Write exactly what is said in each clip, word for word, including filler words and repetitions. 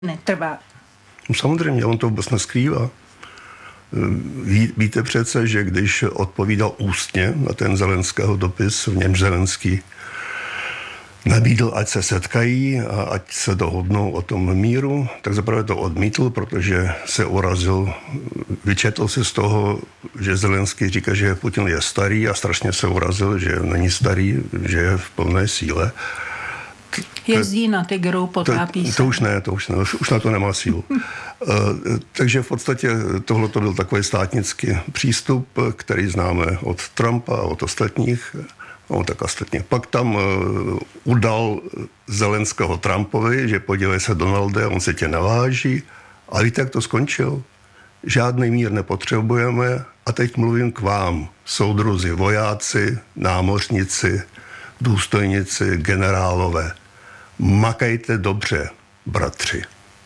netrvá. No samozřejmě, on to vůbec neskrývá. Ví, víte přece, že když odpovídal ústně na ten Zelenského dopis, v němž Zelenský nabídl, ať se setkají a ať se dohodnou o tom míru, tak zaprvé to odmítl, protože se urazil, vyčetl si z toho, že Zelenský říká, že Putin je starý a strašně se urazil, že není starý, že je v plné síle. Jezdí na Tigru, potápí to, se. To už ne, to už ne, už na to nemá sílu. Takže v podstatě tohle to byl takový státnický přístup, který známe od Trumpa a od ostatních. No, tak ostatně. Pak tam uh, udal Zelenského Trumpovi, že podívej se, Donalde, on se tě naváží. A víte, jak to skončil? Žádný mír nepotřebujeme a teď mluvím k vám, soudruzi, vojáci, námořníci, důstojníci, generálové. Makajte dobře, bratři.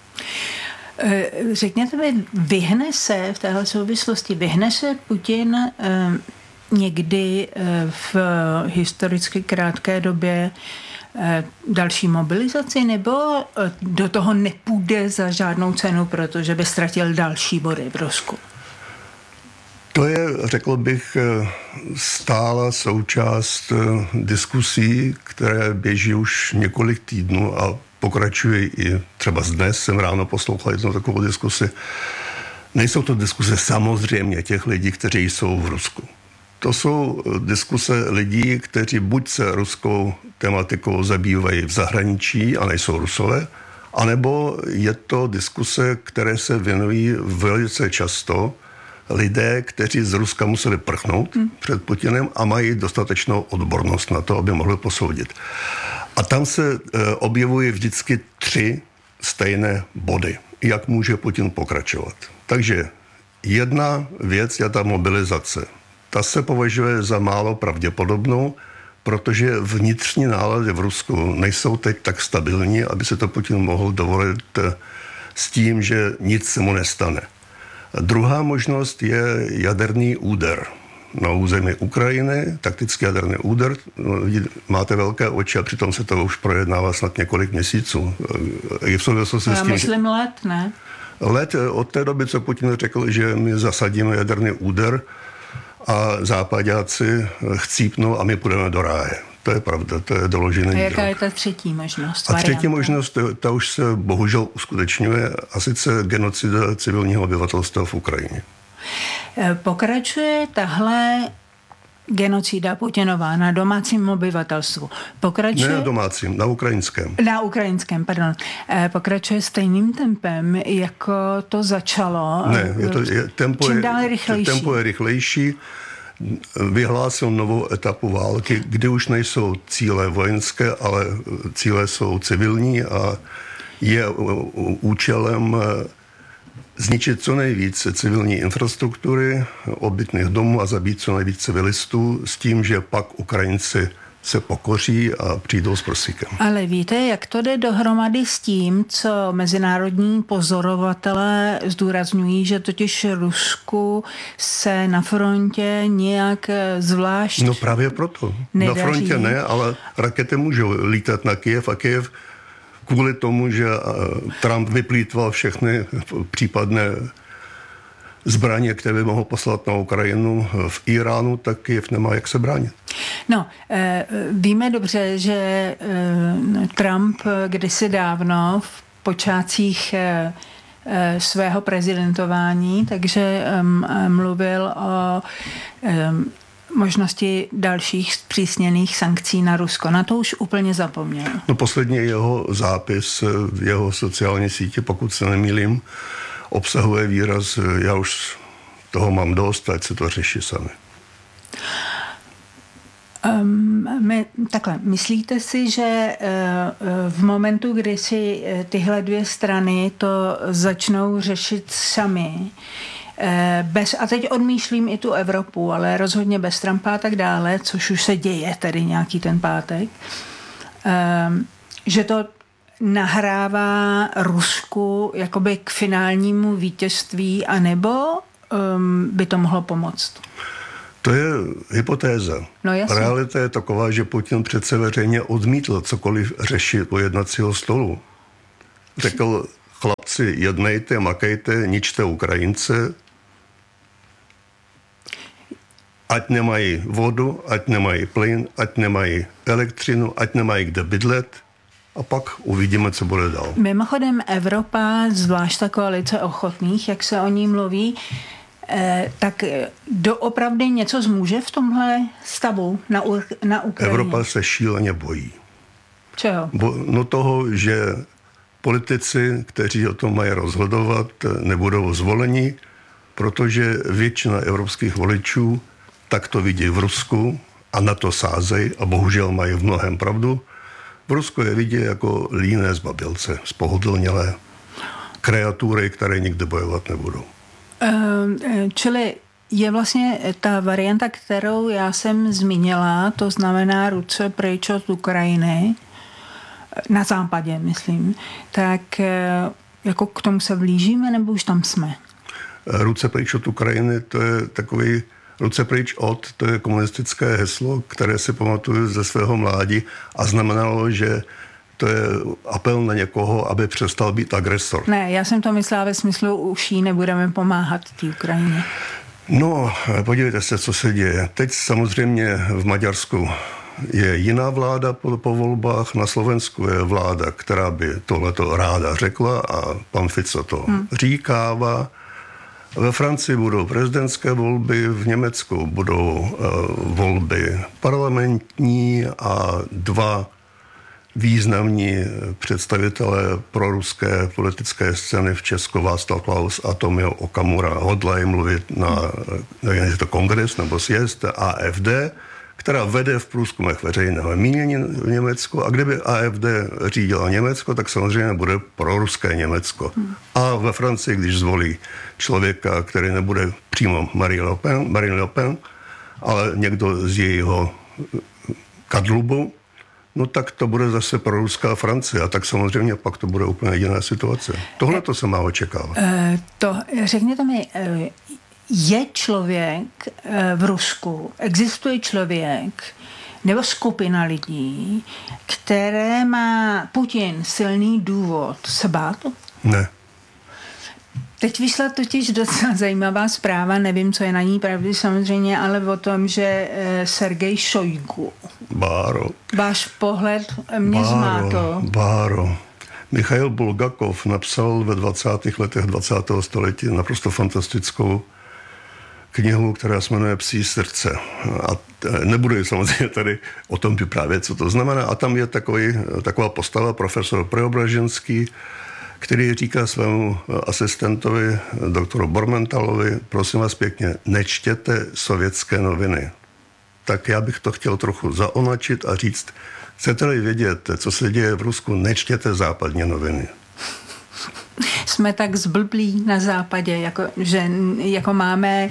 Řekněte mi, vyhne se v téhle souvislosti, vyhne se Putin uh, někdy v historicky krátké době další mobilizaci, nebo do toho nepůjde za žádnou cenu, protože by ztratil další body v Rusku? To je, řekl bych, stála součást diskusí, které běží už několik týdnů a pokračují i třeba dnes. Jsem ráno poslouchal jednu takovou diskusi. Nejsou to diskuse samozřejmě těch lidí, kteří jsou v Rusku. To jsou diskuse lidí, kteří buď se ruskou tematikou zabývají v zahraničí a nejsou Rusové, anebo je to diskuse, které se věnují velice často lidé, kteří z Ruska museli prchnout hmm. před Putinem a mají dostatečnou odbornost na to, aby mohli posoudit. A tam se objevují vždycky tři stejné body, jak může Putin pokračovat. Takže jedna věc je ta mobilizace. Ta se považuje za málo pravděpodobnou, protože vnitřní nálady v Rusku nejsou teď tak stabilní, aby se to Putin mohl dovolit s tím, že nic se mu nestane. Druhá možnost je jaderný úder na území Ukrajiny, taktický jaderný úder. Máte velké oči a přitom se to už projednává snad několik měsíců. I v souvislosti Já s tím, myslím že... let, ne? Let od té doby, co Putin řekl, že my zasadíme jaderný úder, a západáci chcípnou a my půjdeme do ráje. To je pravda, to je doložený. A jaká je ta třetí možnost? A třetí možnost, ta už se bohužel uskutečňuje, a sice genocida civilního obyvatelstva v Ukrajině. Pokračuje tahle genocida Putinová na domácím obyvatelstvu. Pokračuje... Ne na domácím, na ukrajinském. Na ukrajinském, pardon. Pokračuje stejným tempem, jako to začalo. Ne, je to, je, tempo, čím dál rychlejší. Tempo je rychlejší. Vyhlásil novou etapu války, kdy už nejsou cíle vojenské, ale cíle jsou civilní a je účelem zničit co nejvíce civilní infrastruktury, obytných domů a zabít co nejvíce civilistů s tím, že pak Ukrajinci se pokoří a přijdou s prsíkem. Ale víte, jak to jde dohromady s tím, co mezinárodní pozorovatelé zdůrazňují, že totiž Rusku se na frontě nějak zvlášť No právě proto. nedaří. Na frontě ne, ale rakety můžou lítat na Kyjev a Kyjev kvůli tomu, že Trump vyplýtval všechny případné zbraně, které by mohl poslat na Ukrajinu v Iránu, tak Kyjev nemá jak se bránit. No, víme dobře, že Trump kdysi dávno v počátcích svého prezidentování, takže mluvil o možnosti dalších zpřísněných sankcí na Rusko. Na to už úplně zapomněl. No poslední jeho zápis v jeho sociální síti, pokud se nemýlím, obsahuje výraz, já už toho mám dost, ať se to řeší sami. Um, my, takhle, myslíte si, že uh, v momentu, kdy si tyhle dvě strany to začnou řešit sami, uh, bez, a teď odmýšlím i tu Evropu, ale rozhodně bez Trumpa a tak dále, což už se děje tady nějaký ten pátek, uh, že to nahrává Rusku jakoby k finálnímu vítězství, anebo um, by to mohlo pomoct? To je hypotéza. No, realita je taková, že Putin přece veřejně odmítl cokoliv řešit u jednacího stolu. Řekl, si jednejte, makejte, ničte Ukrajince, ať nemají vodu, ať nemají plyn, ať nemají elektřinu, ať nemají kde bydlet a pak uvidíme, co bude dál. Mimochodem Evropa, zvlášť ta koalice ochotných, jak se o ní mluví, eh, tak doopravdy něco zmůže v tomhle stavu na, na Ukrajině? Evropa se šíleně bojí. Čeho? Bo, no toho, že politici, kteří o tom mají rozhodovat, nebudou zvoleni, protože většina evropských voličů tak to vidí v Rusku a na to sázejí a bohužel mají v mnohem pravdu. V Rusku je vidí jako líné zbabělce, spohodlnělé kreatury, které nikdy bojovat nebudou. Čili je vlastně ta varianta, kterou já jsem zmínila, to znamená ruce pryč od Ukrajiny, na západě, myslím, tak jako k tomu se blížíme, nebo už tam jsme? Ruce pryč od Ukrajiny, to je takový ruce pryč od, to je komunistické heslo, které si pamatuju ze svého mládí a znamenalo, že to je apel na někoho, aby přestal být agresor. Ne, já jsem to myslela ve smyslu, už jí nebudeme pomáhat té Ukrajině. No, podívejte se, co se děje. Teď samozřejmě v Maďarsku je jiná vláda po, po volbách, na Slovensku je vláda, která by tohleto ráda řekla a pan Fico to hmm. říkává. Ve Francii budou prezidentské volby, v Německu budou uh, volby parlamentní a dva významní představitelé proruské politické scény v Česku, Václav Klaus a Tomio Okamura, hodlají mluvit na, nevím, je to kongres nebo sjezd A F D, která vede v průzkumech veřejného mínění v Německu a kdyby A F D řídila Německo, tak samozřejmě bude proruské Německo. Hmm. A ve Francii, když zvolí člověka, který nebude přímo Marine Le Pen, Marine Le Pen, ale někdo z jejího kadlubu, no tak to bude zase proruská Francie a tak samozřejmě pak to bude úplně jiná situace. Tohle to se má očekávat. E, to, řekněte mi, e, je člověk v Rusku, existuje člověk nebo skupina lidí, které má Putin silný důvod se bát? Ne. Teď vyšla totiž docela zajímavá zpráva, nevím, co je na ní pravdy samozřejmě, ale o tom, že Sergej Šojgu. Báro. Váš pohled mě Báro, zmátl. Báro. Michail Bulgakov napsal ve dvacátých letech dvacátého století naprosto fantastickou knihu, která se jmenuje Psí srdce. A nebudu samozřejmě tady o tom vyprávět, co to znamená. A tam je takový, taková postava, profesor Preobraženský, který říká svému asistentovi, doktoru Bormentalovi, prosím vás pěkně, nečtěte sovětské noviny. Tak já bych to chtěl trochu zaonačit a říct, chcete-li vědět, co se děje v Rusku, nečtěte západní noviny. Jsme tak zblblí na západě, jako, že jako máme,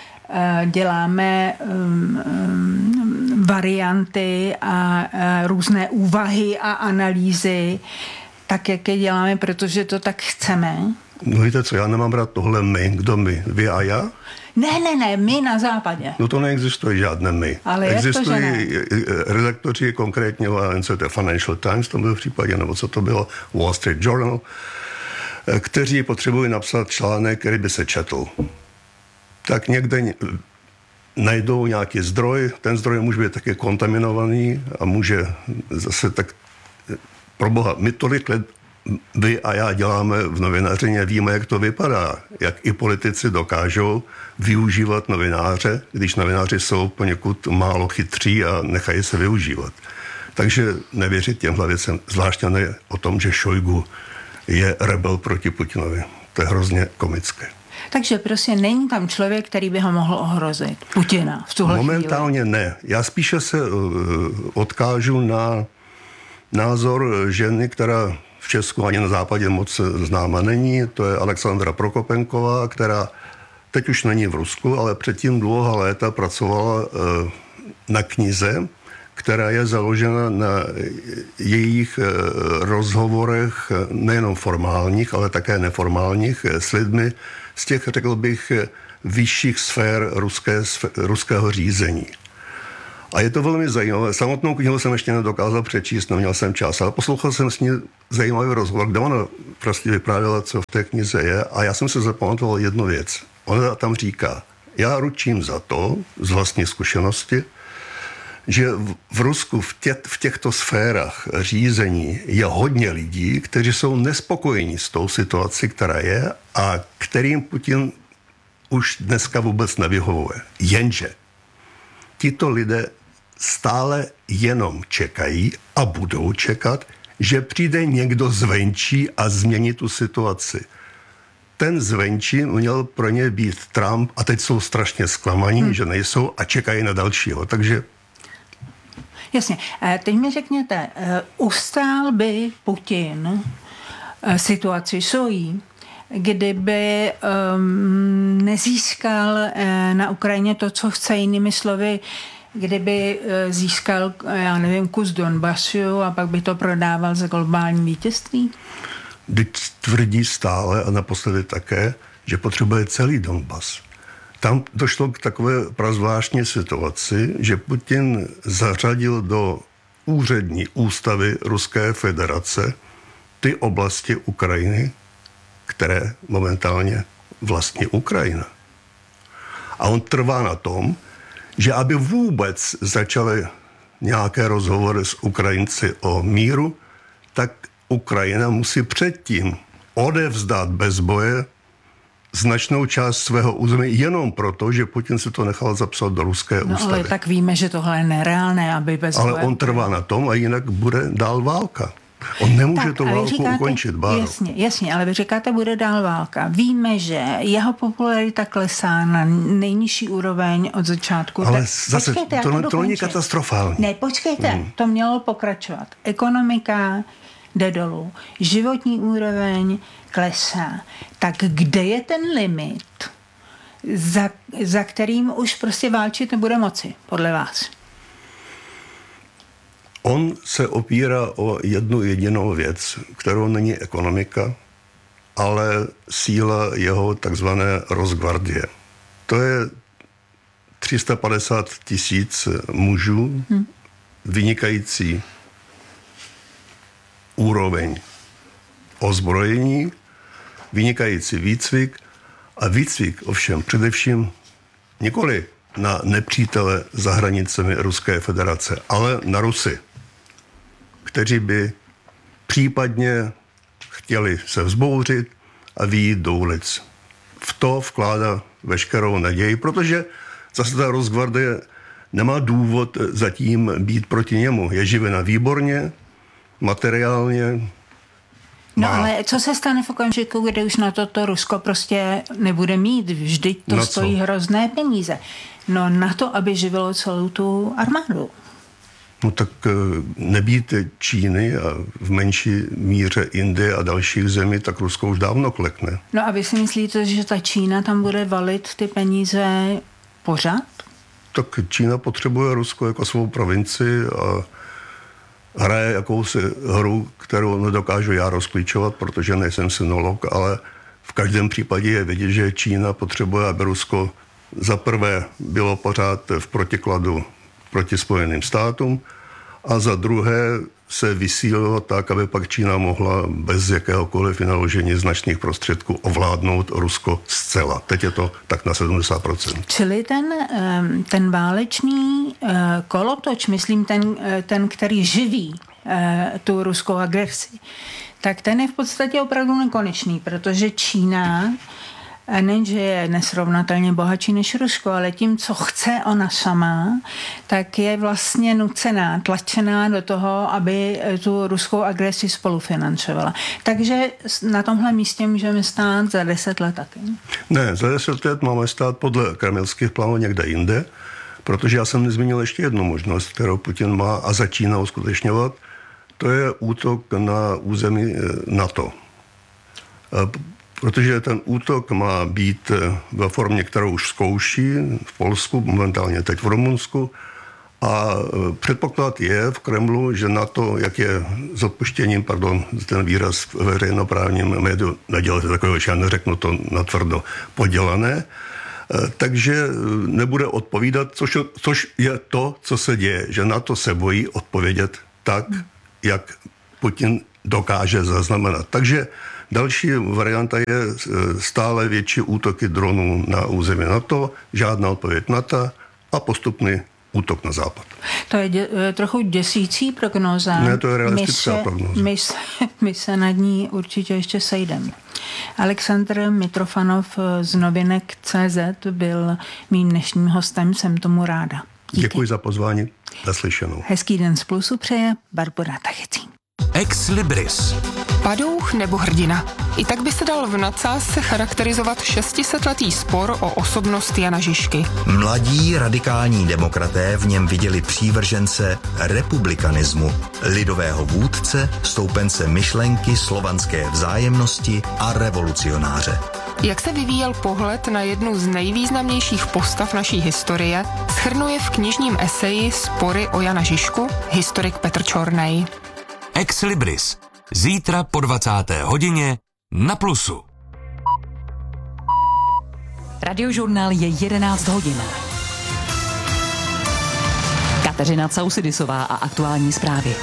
děláme um, um, varianty a uh, různé úvahy a analýzy, tak, jak je děláme, protože to tak chceme. No víte co, já nemám rád tohle my. Kdo my? Vy a já? Ne, ne, ne, my na západě. No to neexistuje žádné my. Ale existují jak to, že ne? redaktoři konkrétně, co to je Financial Times, to byl v případě, nebo co to bylo, Wall Street Journal, kteří potřebují napsat článek, který by se četl. Tak někde najdou nějaký zdroj, ten zdroj může být taky kontaminovaný a může zase tak, pro boha, my tolik let vy a já děláme v novinařině, víme, jak to vypadá, jak i politici dokážou využívat novináře, když novináři jsou poněkud málo chytří a nechají se využívat. Takže nevěřit těmhle věcem, zvláště ne o tom, že Šojgu je rebel proti Putinovi. To je hrozně komické. Takže prostě není tam člověk, který by ho mohl ohrozit. Putina v tuhle Momentálně chvíli. ne. Já spíše se uh, odkážu na názor ženy, která v Česku ani na západě moc známa není. To je Alexandra Prokopenková, která teď už není v Rusku, ale předtím dlouhá léta pracovala uh, na knize, která je založena na jejich rozhovorech nejenom formálních, ale také neformálních s lidmi z těch, řekl bych, vyšších sfér ruské, ruského řízení. A je to velmi zajímavé. Samotnou knihu jsem ještě nedokázal přečíst, neměl jsem čas, ale poslouchal jsem s ní zajímavý rozhovor, kde ona prostě vyprávěla, co v té knize je, a já jsem se zapamatoval jednu věc. Ona tam říká, já ručím za to, z vlastní zkušenosti, že v Rusku v, tě, v těchto sférách řízení je hodně lidí, kteří jsou nespokojení s tou situací, která je, a kterým Putin už dneska vůbec nevyhovuje. Jenže tito lidé stále jenom čekají a budou čekat, že přijde někdo zvenčí a změní tu situaci. Ten zvenčí měl pro ně být Trump a teď jsou strašně zklamaní, hmm. že nejsou a čekají na dalšího. Takže jasně. Teď mi řekněte, ustál by Putin situaci svojí, kdyby um, nezískal uh, na Ukrajině to, co chce, jinými slovy, kdyby uh, získal, já nevím, kus Donbasu a pak by to prodával za globální vítězství? Teď tvrdí stále a naposledy také, že potřebuje celý Donbas. Tam došlo k takové prazvláštní situaci, že Putin zařadil do úřední ústavy Ruské federace ty oblasti Ukrajiny, které momentálně vlastní Ukrajina. A on trvá na tom, že aby vůbec začaly nějaké rozhovory s Ukrajinci o míru, tak Ukrajina musí předtím odevzdat bez boje značnou část svého území jenom proto, že Putin si to nechal zapsat do ruské no, ústavy. Ale tak víme, že tohle je nereálné, aby bez ale boje... on trvá na tom a jinak bude dál válka. On nemůže tak, tu válku říkáte, ukončit, Báro. Jasně, jasně, ale vy říkáte, bude dál válka. Víme, že jeho popularita klesá na nejnižší úroveň od začátku. Ale tak, zase, počkejte, to, to, to není katastrofální. Ne, počkejte, hmm. to mělo pokračovat. Ekonomika jde dolů, životní úroveň klesá. Tak kde je ten limit, za, za kterým už prostě válčit nebude moci, podle vás? On se opírá o jednu jedinou věc, kterou není ekonomika, ale síla jeho takzvané Rosgvardie. To je tři sta padesát tisíc mužů, hmm. vynikající úroveň ozbrojení, vynikající výcvik a výcvik ovšem především nikoli na nepřítele za hranicemi Ruské federace, ale na Rusy, kteří by případně chtěli se vzbouřit a vyjít do ulic. V to vkládá veškerou naději, protože zase ta Rosgvardie nemá důvod zatím být proti němu. Je živena výborně, materiálně. No ale co se stane v okamžiku, kdy už na toto Rusko prostě nebude mít? Vždyť to na stojí co? hrozné peníze. No na to, aby živilo celou tu armádu. No tak nebýt Číny a v menší míře Indie a dalších zemí, tak Rusko už dávno klekne. No a vy si myslíte, že ta Čína tam bude valit ty peníze pořád? Tak Čína potřebuje Rusko jako svou provinci a hraje jakousi hru, kterou nedokážu já rozklíčovat, protože nejsem synolog, ale v každém případě je vidět, že Čína potřebuje, aby Rusko za prvé bylo pořád v protikladu proti Spojeným státům a za druhé se vysílilo tak, aby pak Čína mohla bez jakéhokoliv vynaložení značných prostředků ovládnout Rusko zcela. Teď je to tak na sedmdesát procent. Čili ten, ten válečný kolotoč, myslím ten, ten který živí tu ruskou agresi, tak ten je v podstatě opravdu nekonečný, protože Čína nejenže je nesrovnatelně bohatší než Rusko, ale tím, co chce ona sama, tak je vlastně nucená, tlačená do toho, aby tu ruskou agresi spolufinancovala. Takže na tomhle místě můžeme stát za deset let taky. Ne, za deset let máme stát podle kremlských plánů někde jinde, protože já jsem nezmínil ještě jednu možnost, kterou Putin má a začíná uskutečňovat. To je útok na území NATO. Protože ten útok má být ve formě, kterou už zkouší v Polsku, momentálně teď v Rumunsku. A předpoklad je v Kremlu, že NATO, jak je s odpuštěním, pardon, ten výraz veřejnoprávním médiu, nedělejte takového, že já neřeknu to natvrdo, podělané, Takže nebude odpovídat, což, což je to, co se děje, že na to se bojí odpovědět tak, jak Putin dokáže zaznamenat. Takže další varianta je stále větší útoky dronů na území NATO, žádná odpověď NATO a postupný útok na západ. To je dě, trochu děsící prognóza. Ne, to je realistická prognóza. My se, my se nad ní určitě ještě sejdeme. Aleksandr Mitrofanov z novinek tečka cé zet byl mým dnešním hostem, jsem tomu ráda. Díky. Děkuji za pozvání. Naslyšenou. Hezký den z Plusu přeje Barbora Tachecí. Ex Libris. Padouch nebo hrdina? I tak by se dal v nadsázce charakterizovat šestisetletý spor o osobnost Jana Žižky. Mladí radikální demokraté v něm viděli přívržence republikanismu, lidového vůdce, stoupence myšlenky, slovanské vzájemnosti a revolucionáře. Jak se vyvíjel pohled na jednu z nejvýznamnějších postav naší historie, shrnuje v knižním eseji Spory o Jana Žižku historik Petr Čornej. Ex Libris. Zítra po dvacáté hodině na Plusu. Radiožurnál je jedenáct hodin. Kateřina Causidisová a aktuální zprávy.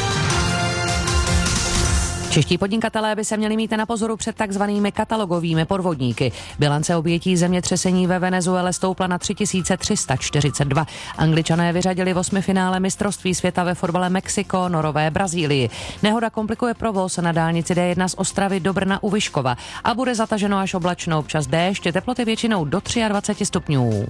Čeští podnikatelé by se měli mít na pozoru před takzvanými katalogovými podvodníky. Bilance obětí zemětřesení ve Venezuele stoupla na tři tisíce tři sta čtyřicet dva. Angličané vyřadili v osmifinále mistrovství světa ve fotbale Mexiko, Norové Brazílii. Nehoda komplikuje provoz na dálnici dé jedna z Ostravy do Brna u Vyškova a bude zataženo až oblačno, občas déšť, teploty většinou do dvacet tři stupňů.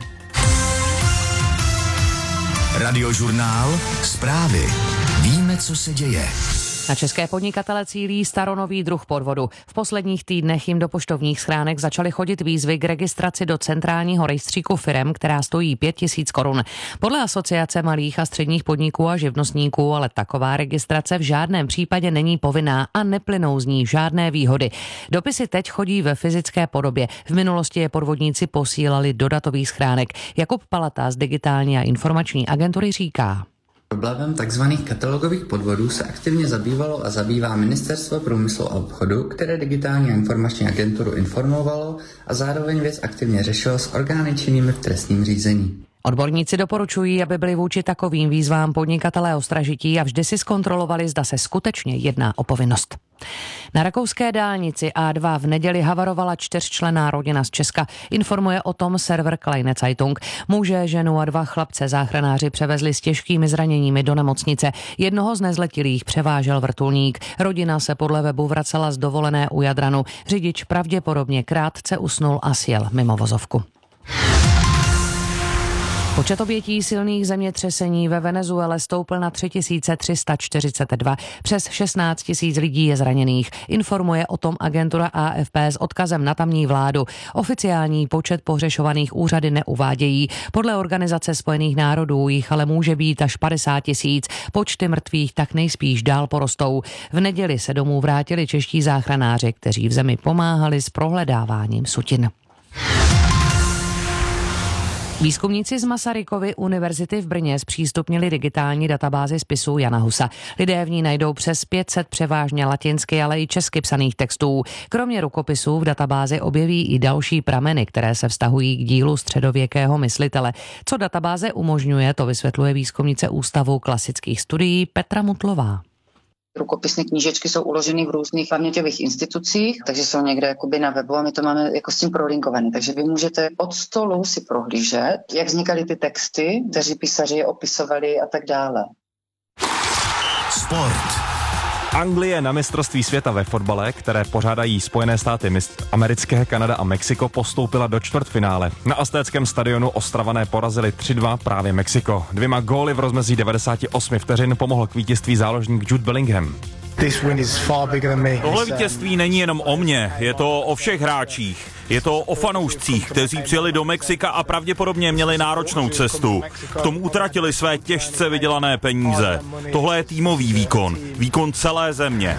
Radiožurnál, zprávy. Víme, co se děje. Na české podnikatele cílí staronový druh podvodu. V posledních týdnech jim do poštovních schránek začaly chodit výzvy k registraci do centrálního rejstříku firem, která stojí pět tisíc korun. Podle Asociace malých a středních podniků a živnostníků ale taková registrace v žádném případě není povinná a neplynou z ní žádné výhody. Dopisy teď chodí ve fyzické podobě. V minulosti je podvodníci posílali do datových schránek. Jakub Palata z Digitální a informační agentury říká. Problémem tzv. Katalogových podvodů se aktivně zabývalo a zabývá Ministerstvo průmyslu a obchodu, které Digitální a informační agenturu informovalo a zároveň věc aktivně řešilo s orgány činnými v trestním řízení. Odborníci doporučují, aby byli vůči takovým výzvám podnikatelé ostražití a vždy si zkontrolovali, zda se skutečně jedná o povinnost. Na rakouské dálnici á dva v neděli havarovala čtyřčlenná rodina z Česka. Informuje o tom server Kleine Zeitung. Muže, ženu a dva chlapce záchranáři převezli s těžkými zraněními do nemocnice. Jednoho z nezletilých převážel vrtulník. Rodina se podle webu vracela z dovolené u Jadranu. Řidič pravděpodobně krátce usnul a sjel mimo vozovku. Počet obětí silných zemětřesení ve Venezuele stoupl na tři tisíce tři sta čtyřicet dva. Přes šestnáct tisíc lidí je zraněných. Informuje o tom agentura á ef pé s odkazem na tamní vládu. Oficiální počet pohřešovaných úřady neuvádějí. Podle Organizace spojených národů jich ale může být až padesát tisíc. Počty mrtvých tak nejspíš dál porostou. V neděli se domů vrátili čeští záchranáři, kteří v zemi pomáhali s prohledáváním sutin. Výzkumníci z Masarykovy univerzity v Brně zpřístupnili digitální databázi spisů Jana Husa. Lidé v ní najdou přes pět set převážně latinsky, ale i česky psaných textů. Kromě rukopisů v databázi objeví i další prameny, které se vztahují k dílu středověkého myslitele. Co databáze umožňuje, to vysvětluje výzkumnice Ústavu klasických studií Petra Mutlová. Rukopisné knížečky jsou uloženy v různých paměťových institucích, takže jsou někde jakoby na webu a my to máme jako s tím prolinkované. Takže vy můžete od stolu si prohlížet, jak vznikaly ty texty, kteří písaři je opisovali a tak dále. Sport. Anglie na mistrovství světa ve fotbale, které pořádají Spojené státy americké, Kanada a Mexiko, postoupila do čtvrtfinále. Na aztéckém stadionu Ostravané porazili tři dva právě Mexiko. Dvěma góly v rozmezí devadesát osm vteřin pomohl k vítězství záložník Jude Bellingham. Tohle vítězství není jenom o mně, je to o všech hráčích. Je to o fanoušcích, kteří přijeli do Mexika a pravděpodobně měli náročnou cestu. K tomu utratili své těžce vydělané peníze. Tohle je týmový výkon, výkon celé země.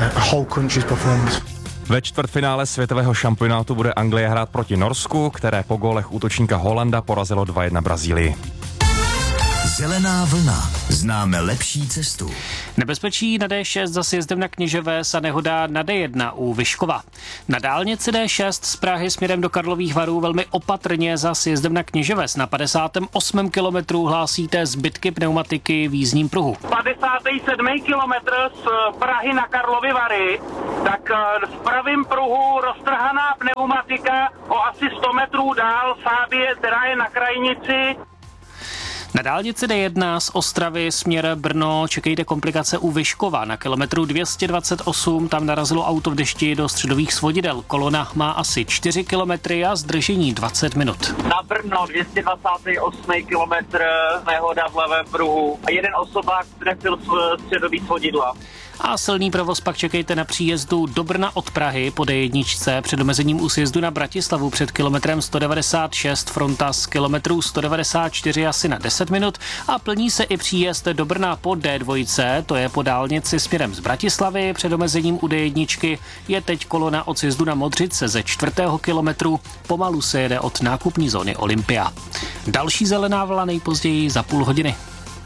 Ve čtvrtfinále světového šampionátu bude Anglie hrát proti Norsku, které po gólech útočníka Holanda porazilo dva jedna Brazílii. Zelená vlna. Známe lepší cestu. Nebezpečí na dé šest za sjezdem na Kněževes a nehoda na dé jedna u Vyškova. Na dálnici dé šest z Prahy směrem do Karlových Varů velmi opatrně za sjezdem na Kněževes. Na padesátém osmém kilometru hlásíte zbytky pneumatiky v jízdním pruhu. padesátý sedmý kilometr z Prahy na Karlovy Vary, tak v pravém pruhu roztrhaná pneumatika o asi sto metrů dál Fábie, která je na krajnici. Na dálnici dé jedna z Ostravy směr Brno čekejte komplikace u Vyškova. Na kilometru dvě stě dvacet osm tam narazilo auto v dešti do středových svodidel. Kolona má asi čtyři kilometry a zdržení dvacet minut. Na Brno dvě stě dvacet osmý kilometr, nehoda v levém pruhu a jeden osobák trefil středový svodidla. A silný provoz pak čekejte na příjezdu do Brna od Prahy po dé jedna před omezením u sjezdu na Bratislavu před kilometrem sto devadesát šest, fronta z kilometru sto devadesát čtyři asi na deset minut a plní se i příjezd do Brna po dé dva, to je po dálnici směrem z Bratislavy před omezením u dé jedna, je teď kolona od sjezdu na Modřice ze čtvrtého kilometru, pomalu se jede od nákupní zóny Olympia. Další zelená vlna nejpozději za půl hodiny.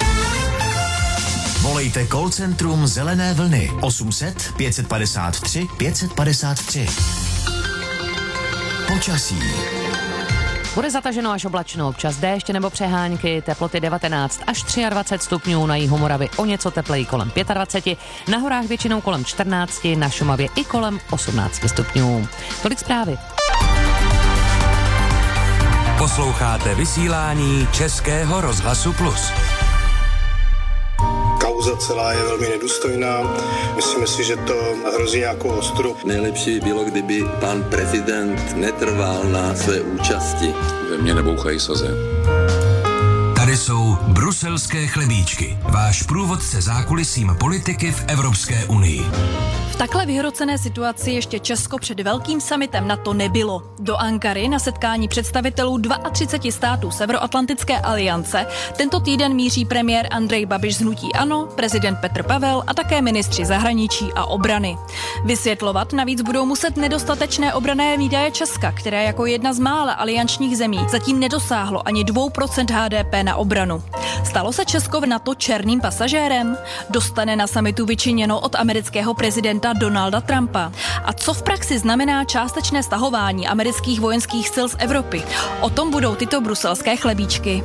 Volejte call centrum Zelené vlny osm set pět padesát tři pět padesát tři. Počasí. Bude zataženo až oblačno, občas déšť nebo přehánky, teploty devatenáct až dvacet tři stupňů, na jihu Moravy o něco tepleji kolem dvacet pět, na horách většinou kolem čtrnáct, na Šumavě i kolem osmnáct stupňů. Tolik zprávy. Posloucháte vysílání Českého rozhlasu Plus. Kauza celá je velmi nedůstojná. Myslíme si, že to hrozí nějakou ostru. Nejlepší by bylo, kdyby pan prezident netrval na své účasti. Ve mně nebouchají saze. Tady jsou bruselské chlebíčky. Váš průvodce zákulisím politiky v Evropské unii. V takhle vyhrocené situaci ještě Česko před velkým summitem NATO nebylo. Do Ankary na setkání představitelů třiceti dvou států Severoatlantické aliance tento týden míří premiér Andrej Babiš z hnutí ANO, prezident Petr Pavel a také ministři zahraničí a obrany. Vysvětlovat navíc budou muset nedostatečné obranné výdaje Česka, které jako jedna z mála aliančních zemí zatím nedosáhlo ani dvě procenta há dé pé na obranu. Stalo se Česko v NATO černým pasažérem? Dostane na summitu vyčiněno od amerického prezidenta Donalda Trumpa. A co v praxi znamená částečné stahování amerických vojenských sil z Evropy? O tom budou tyto bruselské chlebíčky.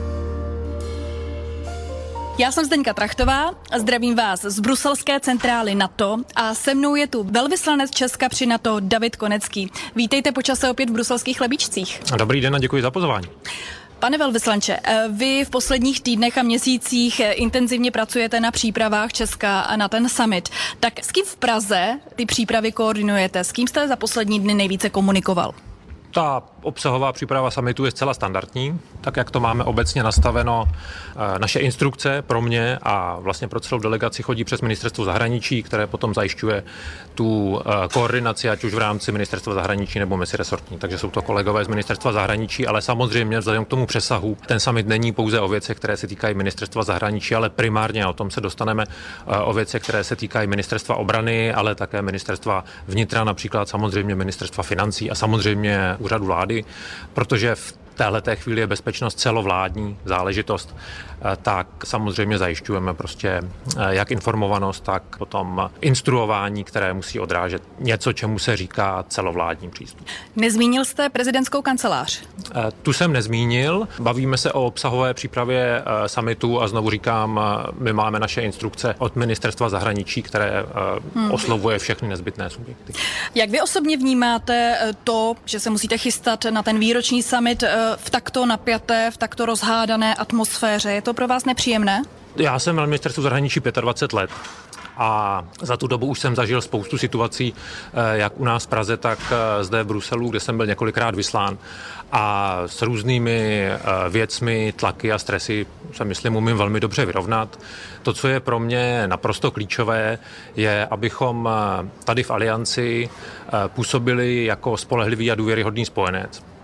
Já jsem Zdeňka Trachtová, zdravím vás z bruselské centrály NATO a se mnou je tu velvyslanec Česka při NATO David Konecký. Vítejte po čase opět v bruselských chlebíčcích. Dobrý den a děkuji za pozvání. Pane velvyslanče, vy v posledních týdnech a měsících intenzivně pracujete na přípravách Česka na ten summit. Tak s kým v Praze ty přípravy koordinujete? S kým jste za poslední dny nejvíce komunikoval? Ta obsahová příprava summitu je zcela standardní, tak jak to máme obecně nastaveno. Naše instrukce pro mě a vlastně pro celou delegaci chodí přes ministerstvo zahraničí, které potom zajišťuje tu koordinaci, ať už v rámci ministerstva zahraničí nebo meziresortní. Takže jsou to kolegové z ministerstva zahraničí, ale samozřejmě vzhledem k tomu přesahu ten summit není pouze o věcech, které se týkají ministerstva zahraničí, ale primárně, a o tom se dostaneme, o věcech, které se týkají ministerstva obrany, ale také ministerstva vnitra, například samozřejmě ministerstva financí a samozřejmě úřadu vlády, protože v téhleté chvíli je bezpečnost celovládní záležitost, tak samozřejmě zajišťujeme prostě jak informovanost, tak potom instruování, které musí odrážet něco, čemu se říká celovládní přístup. Nezmínil jste prezidentskou kancelář? Tu jsem nezmínil. Bavíme se o obsahové přípravě summitu a znovu říkám, my máme naše instrukce od ministerstva zahraničí, které hmm. oslovuje všechny nezbytné subjekty. Jak vy osobně vnímáte to, že se musíte chystat na ten výroční summit v takto napjaté, v takto rozhádané atmosféře? Je to pro vás nepříjemné? Já jsem na ministerstvu zahraničí dvacet pět let a za tu dobu už jsem zažil spoustu situací, jak u nás v Praze, tak zde v Bruselu, kde jsem byl několikrát vyslán. A s různými věcmi, tlaky a stresy se myslím umím velmi dobře vyrovnat. To, co je pro mě naprosto klíčové, je, abychom tady v Alianci působili jako spolehlivý a důvěryhodný spojenec.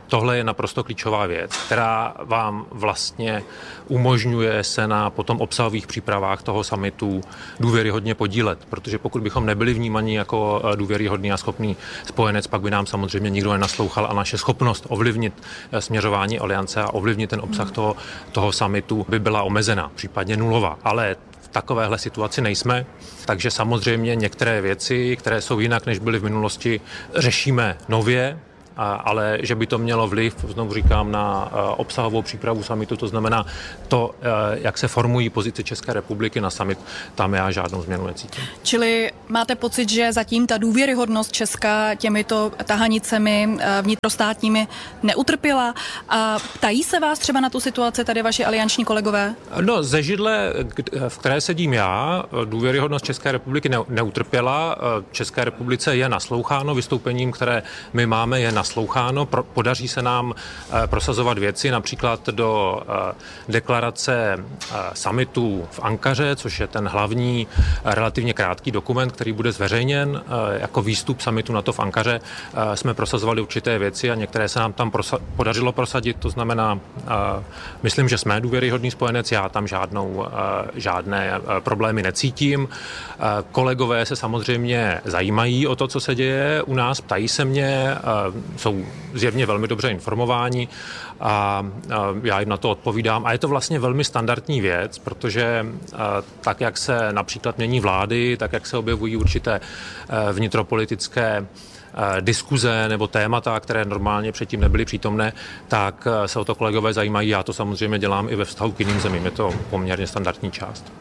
tohle je naprosto klíčová věc, která vám vlastně umožňuje se na potom obsahových přípravách toho summitu důvěryhodně podílet, protože pokud bychom nebyli vnímaní jako důvěryhodný a schopný spojenec, pak by nám samozřejmě nikdo nenaslouchal a naše schopnost ovlivnit směřování aliance a ovlivnit ten obsah toho, toho summitu by byla omezená, případně nulová. Ale v takovéhle situaci nejsme, takže samozřejmě některé věci, které jsou jinak, než byly v minulosti, řešíme nově, ale že by to mělo vliv, znovu říkám, na obsahovou přípravu summitu, to znamená to, jak se formují pozice České republiky na summit, tam já žádnou změnu necítím. Čili máte pocit, že zatím ta důvěryhodnost Česka těmito tahanicemi vnitrostátními neutrpěla? A ptají se vás třeba na tu situaci tady vaši alianční kolegové? No, ze židle, v které sedím já, důvěryhodnost České republiky neutrpěla. České republice je nasloucháno vystoupením, které my máme, je nasloucháno. Sloucháno, pro, podaří se nám e, prosazovat věci, například do e, deklarace e, summitu v Ankaře, což je ten hlavní e, relativně krátký dokument, který bude zveřejněn e, jako výstup summitu NATO v Ankaře. E, jsme prosazovali určité věci a některé se nám tam prosa- podařilo prosadit, to znamená, e, myslím, že jsme důvěryhodný spojenec, já tam žádnou, e, žádné e, problémy necítím. E, kolegové se samozřejmě zajímají o to, co se děje u nás, ptají se mě, e, jsou zjevně velmi dobře informováni a já jim na to odpovídám. A je to vlastně velmi standardní věc, protože tak, jak se například mění vlády, tak, jak se objevují určité vnitropolitické diskuze nebo témata, které normálně předtím nebyly přítomné, tak se o to kolegové zajímají. Já to samozřejmě dělám i ve vztahu k jiným zemím. Je to poměrně standardní část.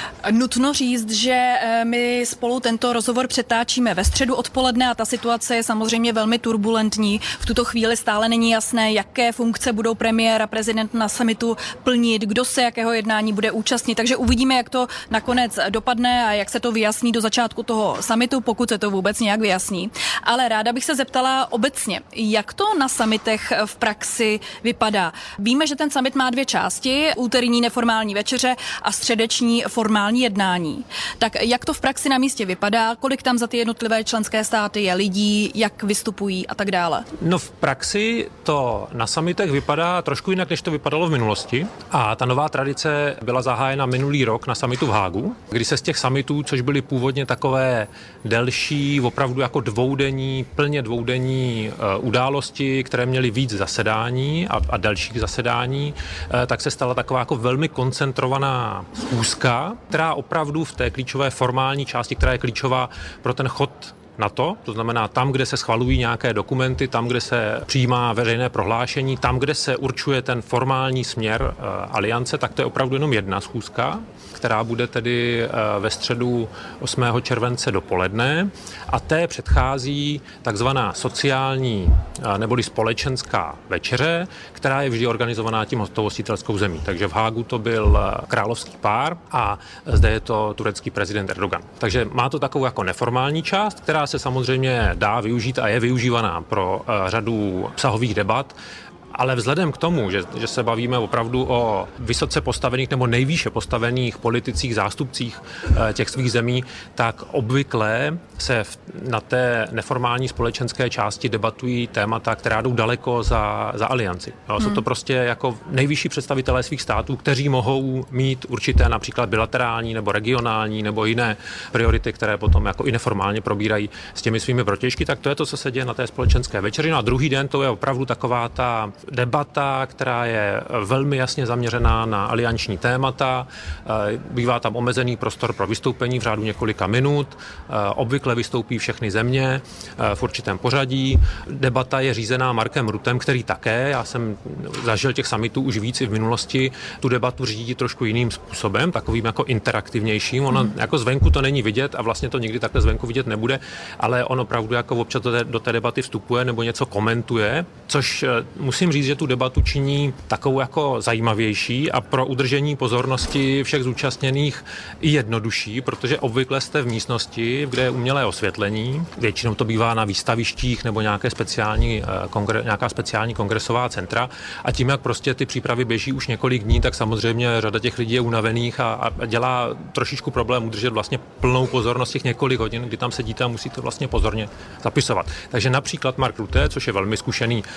Nutno říct, že my spolu tento rozhovor přetáčíme ve středu odpoledne a ta situace je samozřejmě velmi turbulentní. V tuto chvíli stále není jasné, jaké funkce budou premiér a prezident na summitu plnit, kdo se jakého jednání bude účastnit. Takže uvidíme, jak to nakonec dopadne a jak se to vyjasní do začátku toho summitu, pokud se to vůbec nějak vyjasní. Ale ráda bych se zeptala obecně, jak to na summitech v praxi vypadá. Víme, že ten summit má dvě části, úterní neformální večeře a středeční formální jednání. Tak jak to v praxi na místě vypadá, kolik tam za ty jednotlivé členské státy je lidí, jak vystupují a tak dále? No v praxi to na summitech vypadá trošku jinak, než to vypadalo v minulosti. A ta nová tradice byla zahájena minulý rok na summitu v Hágu, kdy se z těch summitů, což byly původně takové delší, opravdu jako dvoudenní, plně dvoudenní uh, události, které měly víc zasedání a, a dalších zasedání, uh, tak se stala taková jako velmi koncentrovaná schůzka, která opravdu v té klíčové formální části, která je klíčová pro ten chod NATO, to znamená tam, kde se schvalují nějaké dokumenty, tam, kde se přijímá veřejné prohlášení, tam, kde se určuje ten formální směr uh, aliance, tak to je opravdu jenom jedna schůzka, která bude tedy uh, ve středu osmého července dopoledne a té předchází takzvaná sociální uh, neboli společenská večeře, která je vždy organizovaná tím hostitelskou zemí. Takže v Hágu to byl uh, královský pár a zde je to turecký prezident Erdogan. Takže má to takovou jako neformální část, která se samozřejmě dá využít a je využívaná pro uh, řadu obsahových debat, ale vzhledem k tomu, že, že se bavíme opravdu o vysoce postavených nebo nejvýše postavených politicích, zástupcích e, těch svých zemí, tak obvykle se v, na té neformální společenské části debatují témata, která jdou daleko za, za alianci. No, hmm. Jsou to prostě jako nejvyšší představitelé svých států, kteří mohou mít určité například bilaterální nebo regionální nebo jiné priority, které potom jako i neformálně probírají s těmi svými protějšky, tak to je to, co se děje na té společenské večeři. No a druhý den to je opravdu taková ta debata, která je velmi jasně zaměřená na alianční témata. Bývá tam omezený prostor pro vystoupení v řádu několika minut. Obvykle vystoupí všechny země v určitém pořadí. Debata je řízená Markem Ruttem, který také, já jsem zažil těch summitů už víc i v minulosti, tu debatu řídí trošku jiným způsobem, takovým jako interaktivnějším. Ono jako zvenku to není vidět a vlastně to nikdy takhle zvenku vidět nebude, ale on opravdu jako občas do té, do té debaty vstupuje nebo něco komentuje, což musím říct, že tu debatu činí takovou jako zajímavější a pro udržení pozornosti všech zúčastněných i jednodušší, protože obvykle jste v místnosti, kde je umělé osvětlení. Většinou to bývá na výstavištích nebo nějaké speciální, kongre, nějaká speciální kongresová centra a tím, jak prostě ty přípravy běží už několik dní, tak samozřejmě řada těch lidí je unavených a, a dělá trošičku problém udržet vlastně plnou pozornost těch několik hodin, kdy tam sedíte a musíte vlastně pozorně zapisovat. Takže například Mark Rutte, což je velmi zkušený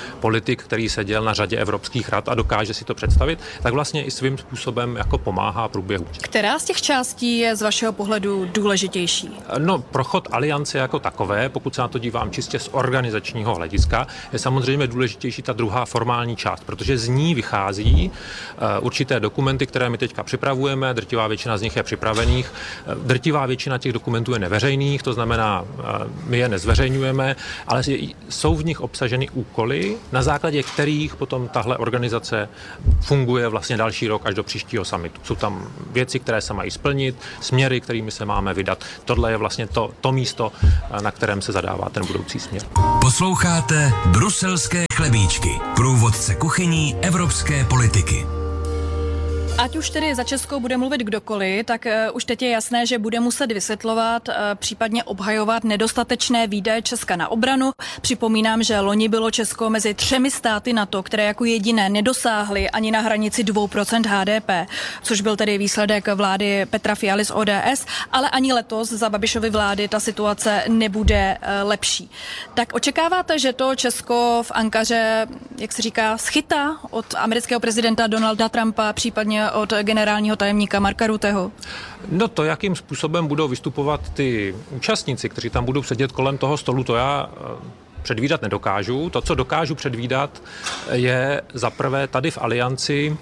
politik, který seděl na řadě evropských rad a dokáže si to představit, tak vlastně i svým způsobem jako pomáhá průběhu. Která z těch částí je z vašeho pohledu důležitější? No, pro chod aliance jako takové, pokud se na to dívám čistě z organizačního hlediska, je samozřejmě důležitější ta druhá formální část, protože z ní vychází uh, určité dokumenty, které my teďka připravujeme, drtivá většina z nich je připravených, drtivá většina těch dokumentů je neveřejných, to znamená, uh, my je nezveřejňujeme, ale jsou v nich obsaženy úkoly, na základě kterých potom tahle organizace funguje vlastně další rok až do příštího summitu. Jsou tam věci, které se mají splnit, směry, kterými se máme vydat. Tohle je vlastně to, to místo, na kterém se zadává ten budoucí směr. Posloucháte Bruselské chlebíčky, průvodce kuchyní evropské politiky. Ať už tedy za Česko bude mluvit kdokoliv, tak uh, už teď je jasné, že bude muset vysvětlovat, uh, případně obhajovat nedostatečné výdaje Česka na obranu. Připomínám, že loni bylo Česko mezi třemi státy NATO, které jako jediné nedosáhly ani na hranici dvě procenta H D P, což byl tedy výsledek vlády Petra Fialy z O D S, ale ani letos za Babišovy vlády ta situace nebude uh, lepší. Tak očekáváte, že to Česko v Ankaře, jak se říká, schytá od amerického prezidenta Donalda Trumpa, případně od generálního tajemníka Marka Rutteho? No to, jakým způsobem budou vystupovat ty účastníci, kteří tam budou sedět kolem toho stolu, to já předvídat nedokážu. To, co dokážu předvídat, je zaprvé tady v Alianci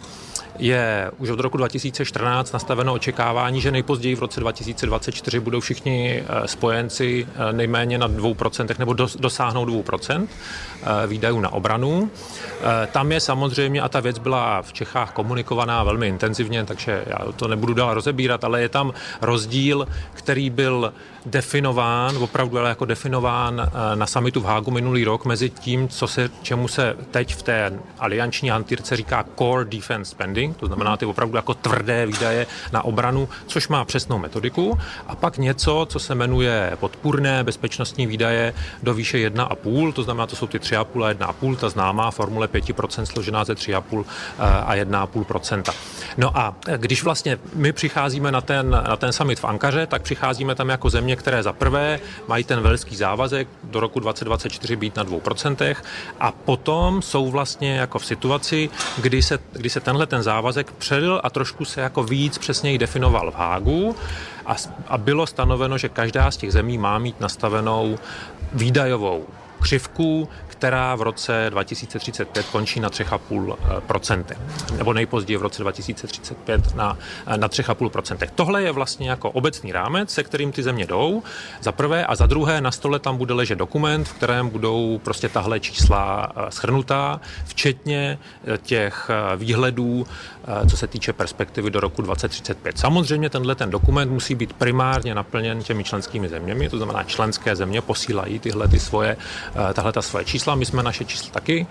je už od roku dva tisíce čtrnáct nastaveno očekávání, že nejpozději v roce dva tisíce dvacet čtyři budou všichni spojenci nejméně na dvou procentech nebo dosáhnou dvou procent výdajů na obranu. Tam je samozřejmě, a ta věc byla v Čechách komunikovaná velmi intenzivně, takže já to nebudu dál rozebírat, ale je tam rozdíl, který byl definován, opravdu ale jako definován na summitu v Hágu minulý rok mezi tím, co se, čemu se teď v té alianční hantýrce říká core defense spending, to znamená ty opravdu jako tvrdé výdaje na obranu, což má přesnou metodiku, a pak něco, co se jmenuje podpůrné bezpečnostní výdaje do výše jedna a půl, to znamená, to jsou ty tři a půl a jedna a půl, ta známá formule pět procent složená ze tři a půl a jedna a půl procenta. No a když vlastně my přicházíme na ten, na ten summit v Ankaře, tak přicházíme tam jako země, které za prvé mají ten velký závazek do roku dvacet dvacet čtyři být na dvou procentech a potom jsou vlastně jako v situaci, kdy se, kdy se tenhle ten závazek předl a trošku se jako víc přesněji definoval v Hágu a, a bylo stanoveno, že každá z těch zemí má mít nastavenou výdajovou křivku, která v roce dva tisíce třicet pět končí na tři a půl procenta. Nebo nejpozději v roce dva tisíce třicet pět na, na tři a půl procenta. Tohle je vlastně jako obecný rámec, se kterým ty země jdou, za prvé, a za druhé na stole tam bude ležet dokument, v kterém budou prostě tahle čísla shrnutá, včetně těch výhledů, co se týče perspektivy do roku dvacet třicet pět. Samozřejmě tenhle ten dokument musí být primárně naplněn těmi členskými zeměmi, to znamená členské země posílají tyhle ty svoje, tahle ta svoje čísla, my jsme naše čísla taky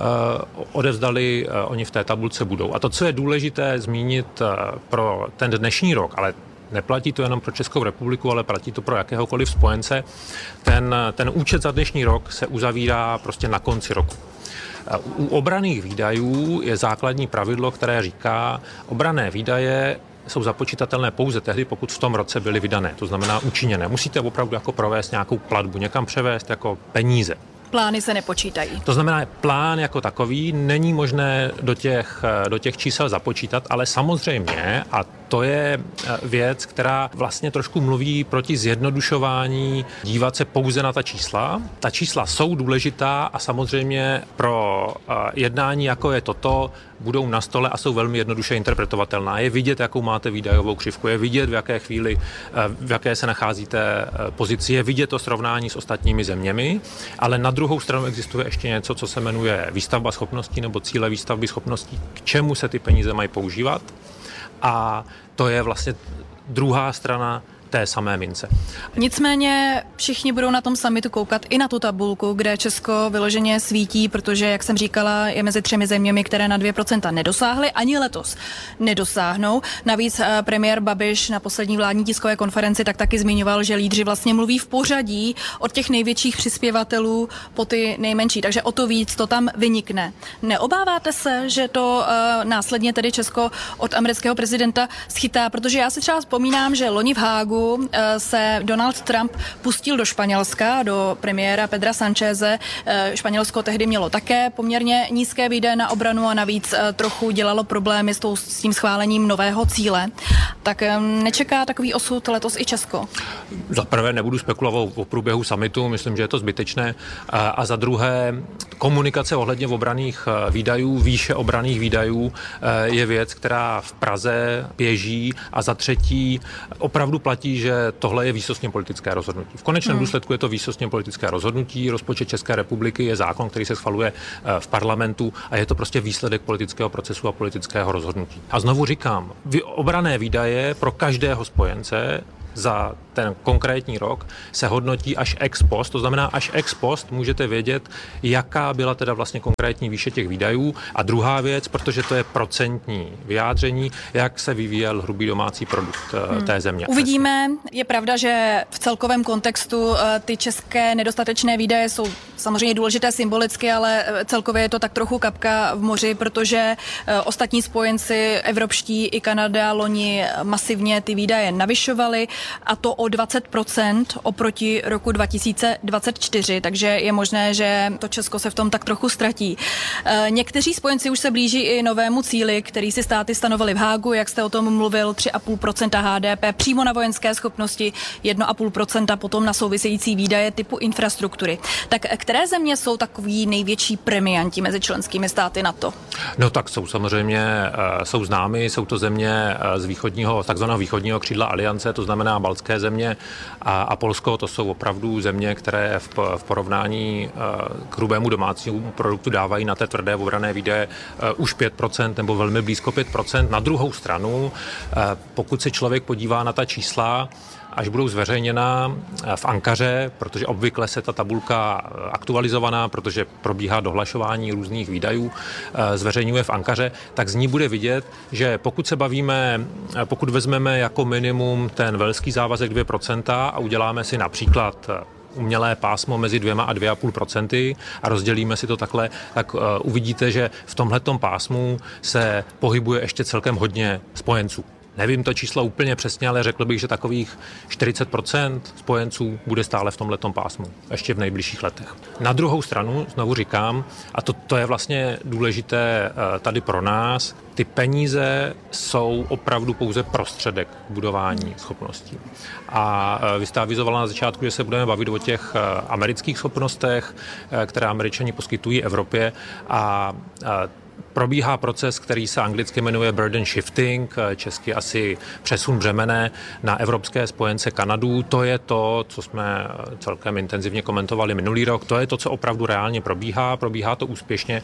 uh, odevzdali, uh, oni v té tabulce budou. A to, co je důležité zmínit uh, pro ten dnešní rok, ale neplatí to jenom pro Českou republiku, ale platí to pro jakéhokoliv spojence, ten, ten účet za dnešní rok se uzavírá prostě na konci roku. U obranných výdajů je základní pravidlo, které říká, obranné výdaje jsou započítatelné pouze tehdy, pokud v tom roce byly vydané, to znamená učiněné. Musíte opravdu jako provést nějakou platbu, někam převést jako peníze. Plány se nepočítají. To znamená, plán jako takový není možné do těch, do těch čísel započítat, ale samozřejmě, a to je věc, která vlastně trošku mluví proti zjednodušování, dívat se pouze na ta čísla. Ta čísla jsou důležitá a samozřejmě pro jednání, jako je toto, budou na stole a jsou velmi jednoduše interpretovatelná. Je vidět, jakou máte výdajovou křivku, je vidět, v jaké chvíli, v jaké se nacházíte pozici, je vidět to srovnání s ostatními zeměmi, ale na druhou stranu existuje ještě něco, co se jmenuje výstavba schopností nebo cíle výstavby schopností, k čemu se ty peníze mají používat. A to je vlastně druhá strana té samé mince. Nicméně všichni budou na tom summitu koukat i na tu tabulku, kde Česko vyloženě svítí, protože, jak jsem říkala, je mezi třemi zeměmi, které na dvě procenta nedosáhly, ani letos nedosáhnou. Navíc premiér Babiš na poslední vládní tiskové konferenci tak taky zmiňoval, že lídři vlastně mluví v pořadí od těch největších přispěvatelů po ty nejmenší, takže o to víc to tam vynikne. Neobáváte se, že to uh, následně tedy Česko od amerického prezidenta schytá, protože já si třeba vzpomínám, že loni v Hágu únoru se Donald Trump pustil do Španělska, do premiéra Pedra Sancheze. Španělsko tehdy mělo také poměrně nízké výdaje na obranu a navíc trochu dělalo problémy s, tou, s tím schválením nového cíle. Tak nečeká takový osud letos i Česko? Za prvé nebudu spekulovat o průběhu summitu, myslím, že je to zbytečné. A za druhé, komunikace ohledně obranných výdajů, výše obranných výdajů je věc, která v Praze běží, a za třetí opravdu platí, že tohle je výsostně politické rozhodnutí. V konečném hmm. důsledku je to výsostně politické rozhodnutí. Rozpočet České republiky je zákon, který se schvaluje v parlamentu a je to prostě výsledek politického procesu a politického rozhodnutí. A znovu říkám, obranné výdaje pro každého spojence za ten konkrétní rok se hodnotí až ex post, to znamená až ex post můžete vědět, jaká byla teda vlastně konkrétní výše těch výdajů. A druhá věc, protože to je procentní vyjádření, jak se vyvíjel hrubý domácí produkt hmm. té země. Uvidíme. Je pravda, že v celkovém kontextu ty české nedostatečné výdaje jsou samozřejmě důležité symbolicky, ale celkově je to tak trochu kapka v moři, protože ostatní spojenci evropští i Kanada loni masivně ty výdaje navyšovali, a to o dvacet procent oproti roku dva tisíce dvacet čtyři, takže je možné, že to Česko se v tom tak trochu ztratí. Někteří spojenci už se blíží i novému cíli, který si státy stanovili v Hágu, jak jste o tom mluvil, tři a půl procenta H D P přímo na vojenské schopnosti, jedna a půl procenta potom na související výdaje typu infrastruktury. Tak které země jsou takový největší premianti mezi členskými státy NATO? No tak jsou samozřejmě, jsou známy, jsou to země z východního, takzvaného východního křídla aliance, to znamená baltské země a, a Polsko, to jsou opravdu země, které v, v porovnání uh, k hrubému domácímu produktu dávají na té tvrdé obranné výdaje uh, už pět procent nebo velmi blízko pět procent. Na druhou stranu, uh, pokud se člověk podívá na ta čísla, až budou zveřejněna v Ankaře, protože obvykle se ta tabulka aktualizovaná, protože probíhá dohlašování různých výdajů, zveřejňuje v Ankaře, tak z ní bude vidět, že pokud se bavíme, pokud vezmeme jako minimum ten velský závazek dvě procenta a uděláme si například umělé pásmo mezi dvěma a dvě a půl procenty a rozdělíme si to takhle, tak uh, uvidíte, že v tomhletom pásmu se pohybuje ještě celkem hodně spojenců. Nevím to číslo úplně přesně, ale řekl bych, že takových čtyřicet procent spojenců bude stále v tomhletom pásmu, ještě v nejbližších letech. Na druhou stranu, znovu říkám, a to, to je vlastně důležité tady pro nás, ty peníze jsou opravdu pouze prostředek k budování schopností. A vy jste avizovala na začátku, že se budeme bavit o těch amerických schopnostech, které Američani poskytují Evropě, a probíhá proces, který se anglicky jmenuje burden shifting, česky asi přesun břemene na evropské spojence Kanadu. To je to, co jsme celkem intenzivně komentovali minulý rok. To je to, co opravdu reálně probíhá. Probíhá to úspěšně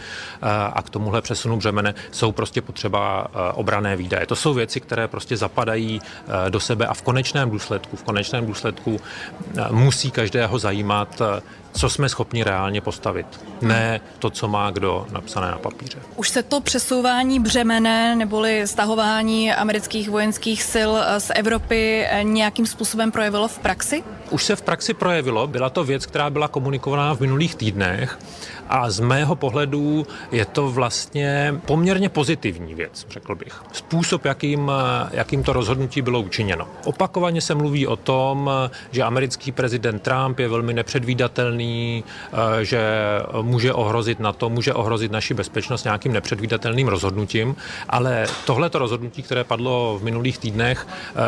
a k tomuhle přesunu břemene jsou prostě potřeba obranné výdaje. To jsou věci, které prostě zapadají do sebe a v konečném důsledku, v konečném důsledku musí každého zajímat, co jsme schopni reálně postavit. Ne to, co má kdo napsané na papíře. Už se to přesouvání břemene neboli stahování amerických vojenských sil z Evropy nějakým způsobem projevilo v praxi? Už se v praxi projevilo. Byla to věc, která byla komunikovaná v minulých týdnech a z mého pohledu je to vlastně poměrně pozitivní věc, řekl bych. Způsob, jakým, jakým to rozhodnutí bylo učiněno. Opakovaně se mluví o tom, že americký prezident Trump je velmi nepředvídatelný, že může ohrozit NATO, může ohrozit naši bezpečnost nějakým nepředvídatelným rozhodnutím, ale tohleto rozhodnutí, které padlo v minulých týdnech,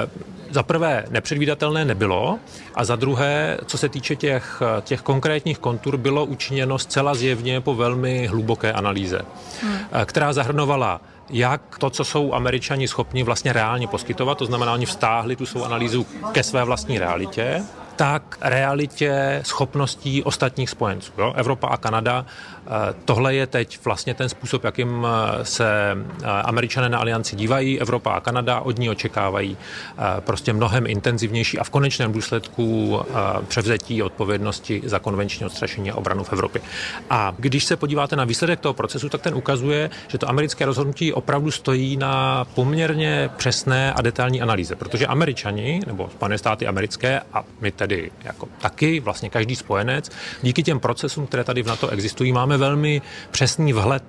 za prvé nepředvídatelné nebylo a za druhé, co se týče těch, těch konkrétních kontur, bylo učiněno zcela zjevně po velmi hluboké analýze, hmm. která zahrnovala jak to, co jsou Američani schopni vlastně reálně poskytovat, to znamená, oni vztáhli tu svou analýzu ke své vlastní realitě, tak realitě schopností ostatních spojenců. Jo? Evropa a Kanada, tohle je teď vlastně ten způsob, jakým se Američané na alianci dívají. Evropa a Kanada od ní očekávají prostě mnohem intenzivnější a v konečném důsledku převzetí odpovědnosti za konvenční odstrašení a obranu v Evropě. A když se podíváte na výsledek toho procesu, tak ten ukazuje, že to americké rozhodnutí opravdu stojí na poměrně přesné a detailní analýze, protože Američani, nebo Spojené státy americké, a my tedy jako taky, vlastně každý spojenec, díky těm procesům, které tady v NATO existují, máme velmi přesný vhled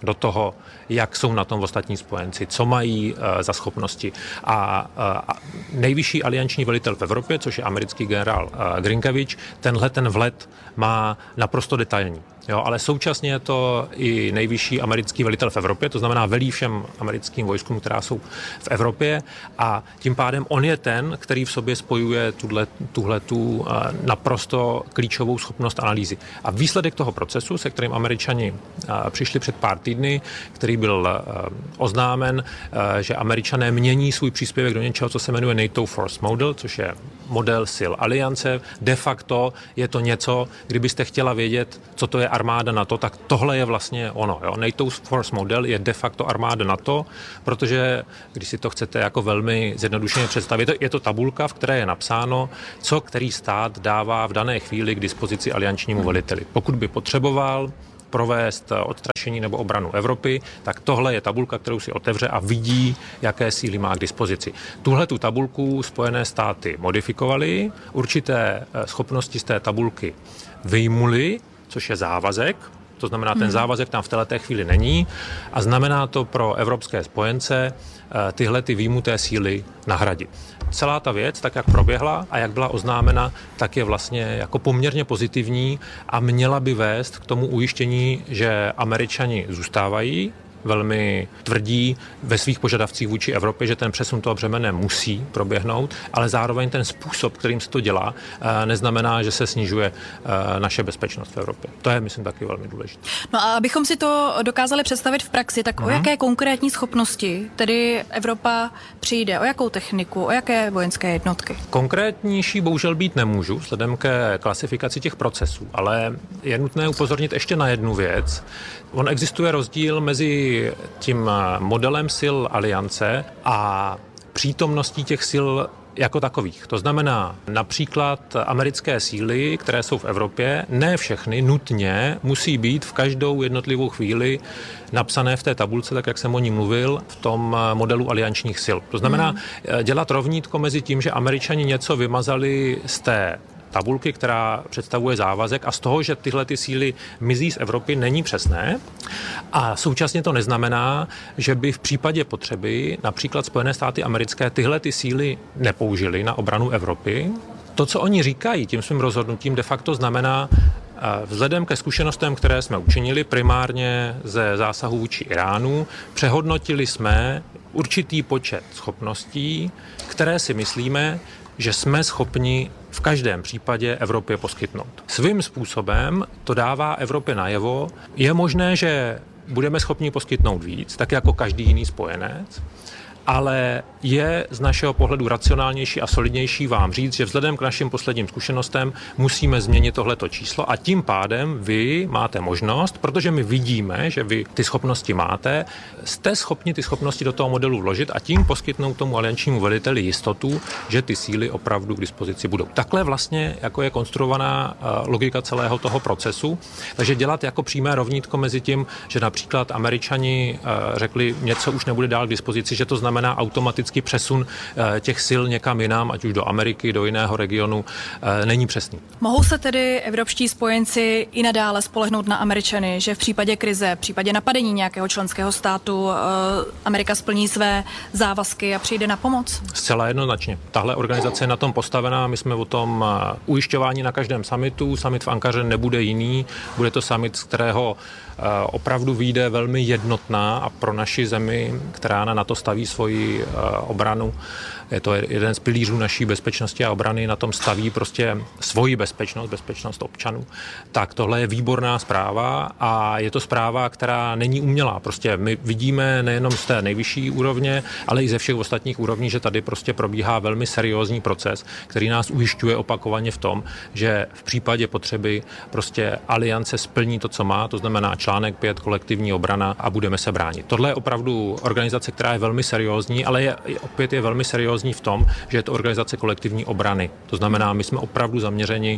do toho, jak jsou na tom ostatní spojenci, co mají uh, za schopnosti. A uh, nejvyšší alianční velitel v Evropě, což je americký generál uh, Grinkevič, tenhle ten vlet má naprosto detailní. Jo, ale současně je to i nejvyšší americký velitel v Evropě, to znamená velí všem americkým vojskům, která jsou v Evropě, a tím pádem on je ten, který v sobě spojuje tuhle, tuhletu naprosto klíčovou schopnost analýzy. A výsledek toho procesu, se kterým Američani přišli před pár týdny, který byl oznámen, že Američané mění svůj příspěvek do něčeho, co se jmenuje NATO Force Model, což je model sil aliance. De facto je to něco, kdybyste chtěla vědět, co to je armáda NATO, tak tohle je vlastně ono. Jo? NATO Force Model je de facto armáda NATO, protože, když si to chcete jako velmi zjednodušeně představit, je to tabulka, v které je napsáno, co který stát dává v dané chvíli k dispozici aliančnímu veliteli. Pokud by potřeboval provést odstrašení nebo obranu Evropy, tak tohle je tabulka, kterou si otevře a vidí, jaké síly má k dispozici. Tuhle tu tabulku Spojené státy modifikovaly, určité schopnosti z té tabulky vyjmuli, což je závazek, to znamená, ten závazek tam v této chvíli není a znamená to pro evropské spojence tyhle ty výjimuté síly nahradit. Celá ta věc, tak jak proběhla a jak byla oznámena, tak je vlastně jako poměrně pozitivní a měla by vést k tomu ujištění, že Američani zůstávají velmi tvrdí ve svých požadavcích vůči Evropě, že ten přesun toho břemene musí proběhnout, ale zároveň ten způsob, kterým se to dělá, neznamená, že se snižuje naše bezpečnost v Evropě. To je, myslím, taky velmi důležité. No a abychom si to dokázali představit v praxi, tak mm. o jaké konkrétní schopnosti tedy Evropa přijde? O jakou techniku? O jaké vojenské jednotky? Konkrétnější bohužel být nemůžu, vzhledem ke klasifikaci těch procesů, ale je nutné upozornit ještě na jednu věc. On existuje rozdíl mezi tím modelem sil aliance a přítomností těch sil jako takových. To znamená například americké síly, které jsou v Evropě, ne všechny nutně musí být v každou jednotlivou chvíli napsané v té tabulce, tak jak jsem o ní mluvil, v tom modelu aliančních sil. To znamená hmm. dělat rovnítko mezi tím, že Američani něco vymazali z té tabulky, která představuje závazek a z toho, že tyhle ty síly mizí z Evropy, není přesné. A současně to neznamená, že by v případě potřeby například Spojené státy americké tyhle ty síly nepoužily na obranu Evropy. To, co oni říkají tím svým rozhodnutím, de facto znamená, vzhledem ke zkušenostem, které jsme učinili primárně ze zásahu vůči Iránu, přehodnotili jsme určitý počet schopností, které si myslíme, že jsme schopni v každém případě Evropě poskytnout. Svým způsobem to dává Evropě najevo. Je možné, že budeme schopni poskytnout víc, tak jako každý jiný spojenec, ale je z našeho pohledu racionálnější a solidnější vám říct, že vzhledem k našim posledním zkušenostem musíme změnit tohleto číslo a tím pádem vy máte možnost, protože my vidíme, že vy ty schopnosti máte, jste schopni ty schopnosti do toho modelu vložit a tím poskytnout tomu aliančnímu veliteli jistotu, že ty síly opravdu k dispozici budou. Takhle vlastně jako je konstruovaná logika celého toho procesu, takže dělat jako přímé rovnítko mezi tím, že například Američani řekli, něco už nebude dál k dispozici, že to znamená znamená automaticky přesun těch sil někam jinam, ať už do Ameriky, do jiného regionu, není přesný. Mohou se tedy evropští spojenci i nadále spolehnout na Američany, že v případě krize, v případě napadení nějakého členského státu Amerika splní své závazky a přijde na pomoc? Zcela jednoznačně. Tahle organizace je na tom postavená, my jsme o tom ujišťováni na každém summitu. Summit v Ankaře nebude jiný, bude to summit, z kterého opravdu vyjde velmi jednotná a pro naši zemi, která na to staví svoji obranu, je to jeden z pilířů naší bezpečnosti a obrany, na tom staví prostě svoji bezpečnost, bezpečnost občanů. Tak tohle je výborná zpráva a je to zpráva, která není umělá. Prostě my vidíme nejenom z té nejvyšší úrovně, ale i ze všech ostatních úrovní, že tady prostě probíhá velmi seriózní proces, který nás ujišťuje opakovaně v tom, že v případě potřeby prostě aliance splní to, co má, to znamená článek pět, kolektivní obrana a budeme se bránit. Tohle je opravdu organizace, která je velmi seriózní, ale je, opět je velmi seriózní v tom, že je to organizace kolektivní obrany. To znamená, my jsme opravdu zaměřeni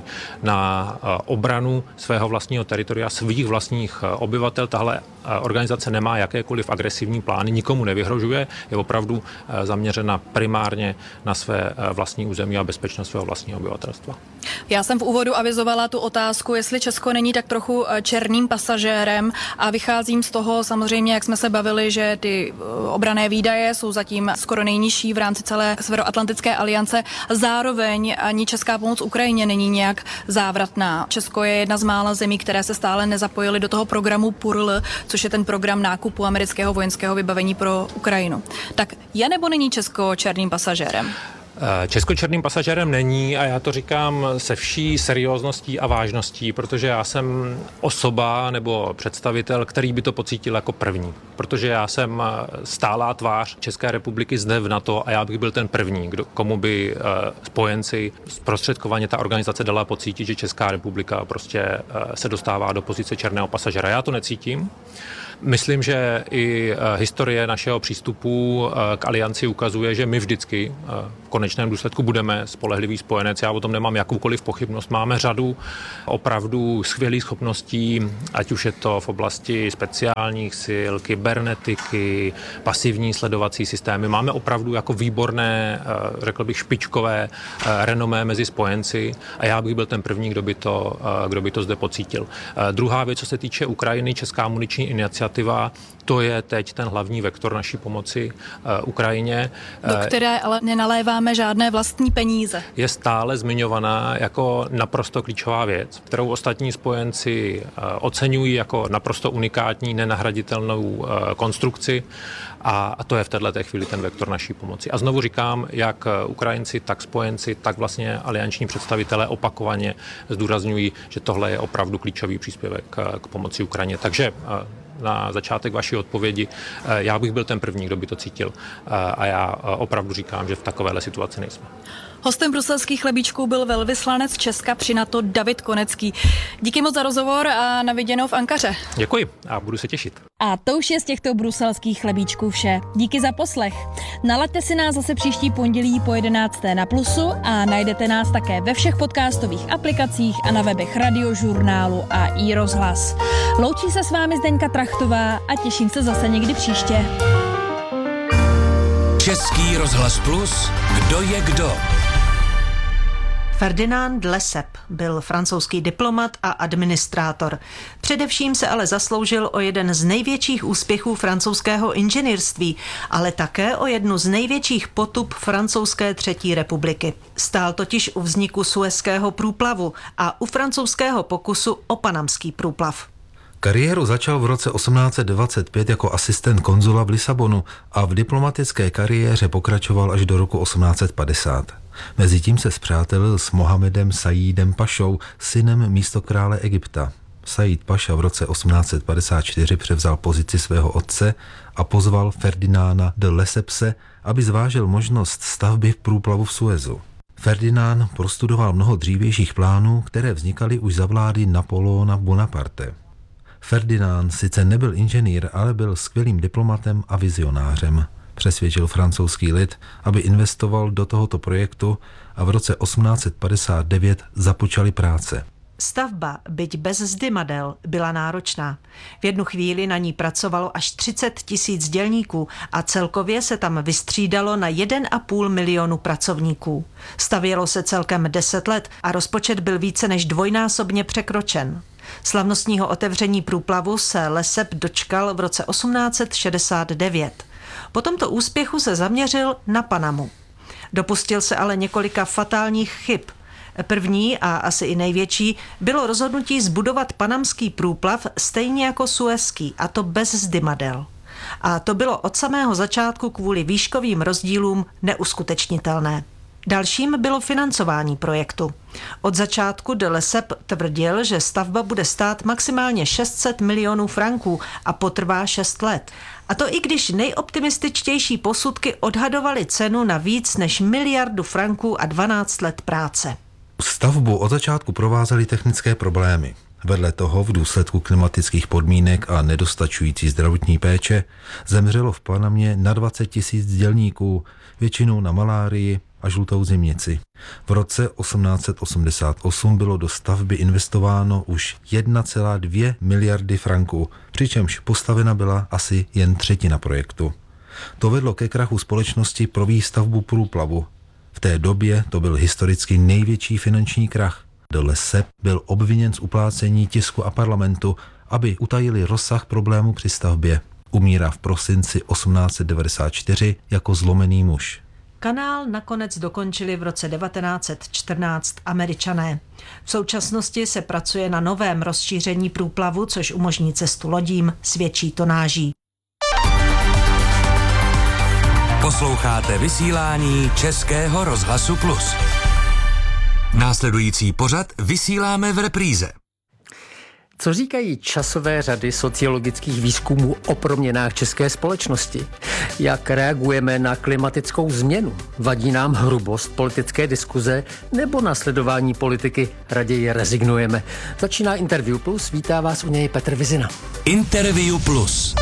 na obranu svého vlastního teritoria, svých vlastních obyvatel. Tahle organizace nemá jakékoliv agresivní plány, nikomu nevyhrožuje, je opravdu zaměřena primárně na své vlastní území a bezpečnost svého vlastního obyvatelstva. Já jsem v úvodu avizovala tu otázku, jestli Česko není tak trochu černým pasažérem pasažérem a vycházím z toho samozřejmě, jak jsme se bavili, že ty obranné výdaje jsou zatím skoro nejnižší v rámci celé Severoatlantické aliance. Zároveň ani česká pomoc Ukrajině není nějak závratná. Česko je jedna z mála zemí, které se stále nezapojily do toho programu P U R L, což je ten program nákupu amerického vojenského vybavení pro Ukrajinu. Tak je nebo není Česko černým pasažérem? Česko černým pasažérem není a já to říkám se vší seriózností a vážností, protože já jsem osoba nebo představitel, který by to pocítil jako první. Protože já jsem stálá tvář České republiky zde v NATO a já bych byl ten první, kdo, komu by spojenci zprostředkovaně ta organizace dala pocítit, že Česká republika prostě se dostává do pozice černého pasažéra. Já to necítím. Myslím, že i historie našeho přístupu k alianci ukazuje, že my vždycky v konečném důsledku budeme spolehlivý spojenec. Já o tom nemám jakoukoliv pochybnost. Máme řadu opravdu skvělých schopností, ať už je to v oblasti speciálních sil, kybernetiky, pasivní sledovací systémy. Máme opravdu jako výborné, řekl bych, špičkové renomé mezi spojenci a já bych byl ten první, kdo by to, kdo by to zde pocítil. Druhá věc, co se týče Ukrajiny, Česká muniční iniciativa, to je teď ten hlavní vektor naší pomoci uh, Ukrajině. Do které ale nenaléváme žádné vlastní peníze. Je stále zmiňovaná jako naprosto klíčová věc, kterou ostatní spojenci uh, oceňují jako naprosto unikátní, nenahraditelnou uh, konstrukci a, a to je v této chvíli ten vektor naší pomoci. A znovu říkám, jak Ukrajinci, tak spojenci, tak vlastně alianční představitelé opakovaně zdůrazňují, že tohle je opravdu klíčový příspěvek k, k pomoci Ukrajině. Takže uh, na začátek vaší odpovědi, já bych byl ten první, kdo by to cítil a já opravdu říkám, že v takovéhle situaci nejsme. Hostem bruselských chlebíčků byl velvyslanec Česka při NATO David Konecký. Díky moc za rozhovor a na viděnou v Ankaře. Děkuji a budu se těšit. A to už je z těchto bruselských chlebíčků vše. Díky za poslech. Nalaďte si nás zase příští pondělí po jedenácté na Plusu a najdete nás také ve všech podcastových aplikacích a na webech Radiožurnálu a iRozhlas. Loučí se s vámi Zdeňka Trachtová a těším se zase někdy příště. Český rozhlas Plus, kdo je kdo? Ferdinand Lesseps byl francouzský diplomat a administrátor. Především se ale zasloužil o jeden z největších úspěchů francouzského inženýrství, ale také o jednu z největších potub francouzské třetí republiky. Stál totiž u vzniku Suezského průplavu a u francouzského pokusu o panamský průplav. Kariéru začal v roce osmnáct set dvacet pět jako asistent konzula v Lisabonu a v diplomatické kariéře pokračoval až do roku osmnáct set padesát. Mezitím se spřátelil s Mohamedem Sajídem Pašou, synem místokrále Egypta. Sajíd Paša v roce osmnáct set padesát čtyři převzal pozici svého otce a pozval Ferdinanda de Lessepse, aby zvážil možnost stavby v průplavu v Suezu. Ferdinand prostudoval mnoho dřívějších plánů, které vznikaly už za vlády Napoleona Bonaparte. Ferdinand sice nebyl inženýr, ale byl skvělým diplomatem a vizionářem. Přesvědčil francouzský lid, aby investoval do tohoto projektu a v roce osmnáct set padesát devět započaly práce. Stavba, byť bez zdymadel, byla náročná. V jednu chvíli na ní pracovalo až třicet tisíc dělníků a celkově se tam vystřídalo na jeden a půl milionu pracovníků. Stavělo se celkem deset let a rozpočet byl více než dvojnásobně překročen. Slavnostního otevření průplavu se Lesseps dočkal v roce osmnáct set šedesát devět. Po tomto úspěchu se zaměřil na Panamu. Dopustil se ale několika fatálních chyb. První a asi i největší bylo rozhodnutí zbudovat panamský průplav stejně jako suezský, a to bez zdymadel. A to bylo od samého začátku kvůli výškovým rozdílům neuskutečnitelné. Dalším bylo financování projektu. Od začátku de Lesseps tvrdil, že stavba bude stát maximálně šest set milionů franků a potrvá šest let. A to i když nejoptimističtější posudky odhadovaly cenu na víc než miliardu franků a dvanáct let práce. Stavbu od začátku provázely technické problémy. Vedle toho v důsledku klimatických podmínek a nedostačující zdravotní péče zemřelo v Panamě na dvacet tisíc dělníků, většinou na malárii a žlutou zimnici. V roce osmnáct set osmdesát osm bylo do stavby investováno už jedna celá dvě miliardy franků, přičemž postavena byla asi jen třetina projektu. To vedlo ke krachu společnosti pro výstavbu průplavu. V té době to byl historicky největší finanční krach. De Lesseps byl obviněn z uplácení tisku a parlamentu aby utajili rozsah problému při stavbě. Umírá v prosinci osmnáct set devadesát čtyři jako zlomený muž. Kanál nakonec dokončili v roce devatenáct set čtrnáct Američané. V současnosti se pracuje na novém rozšíření průplavu, což umožní cestu lodím s větší tonáží. Posloucháte vysílání Českého rozhlasu Plus. Následující pořad vysíláme v repríze. Co říkají časové řady sociologických výzkumů o proměnách české společnosti? Jak reagujeme na klimatickou změnu? Vadí nám hrubost politické diskuze nebo na sledování politiky raději rezignujeme? Začíná Interview Plus, vítá vás u něj Petr Vizina. Interview Plus.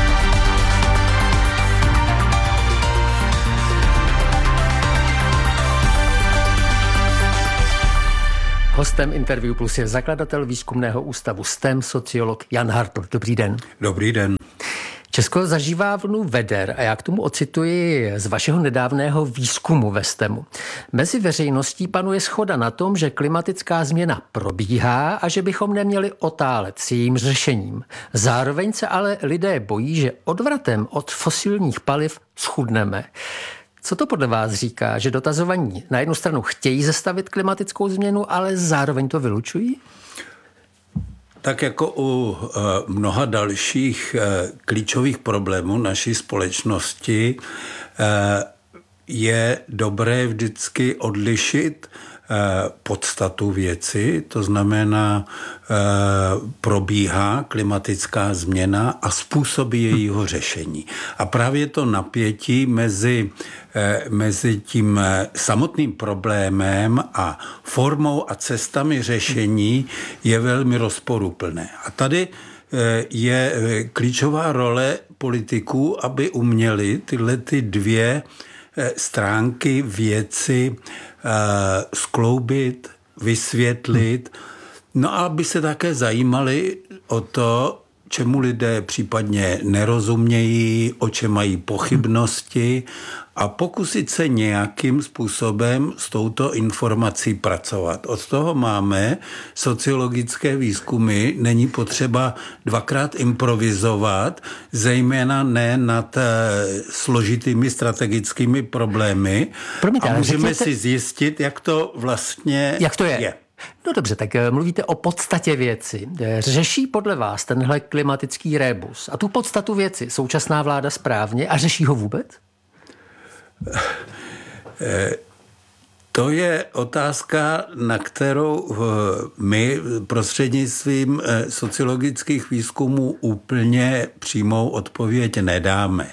Hostem Interview Plus je zakladatel výzkumného ústavu S T E M, sociolog Jan Hartl. Dobrý den. Dobrý den. Česko zažívá vlnu veder a já k tomu ocituji z vašeho nedávného výzkumu ve S T E M u. Mezi veřejností panuje shoda na tom, že klimatická změna probíhá a že bychom neměli otálet s jejím řešením. Zároveň se ale lidé bojí, že odvratem od fosilních paliv schudneme. Co to podle vás říká, že dotazovaní na jednu stranu chtějí zastavit klimatickou změnu, ale zároveň to vylučují? Tak jako u mnoha dalších klíčových problémů naší společnosti je dobré vždycky odlišit podstatu věci, to znamená probíhá klimatická změna a způsoby jejího řešení. A právě to napětí mezi, mezi tím samotným problémem a formou a cestami řešení je velmi rozporuplné. A tady je klíčová role politiků, aby uměli tyhle ty dvě stránky věci skloubit, vysvětlit, no a aby se také zajímali o to, čemu lidé případně nerozumějí, o čem mají pochybnosti a pokusit se nějakým způsobem s touto informací pracovat. Od toho máme sociologické výzkumy, není potřeba dvakrát improvizovat, zejména ne nad složitými strategickými problémy. Promiňte, a můžeme řekněte, si zjistit, jak to vlastně jak to je. je. No dobře, tak mluvíte o podstatě věci. Řeší podle vás tenhle klimatický rébus a tu podstatu věci současná vláda správně a řeší ho vůbec? To je otázka, na kterou my prostřednictvím sociologických výzkumů úplně přímou odpověď nedáme.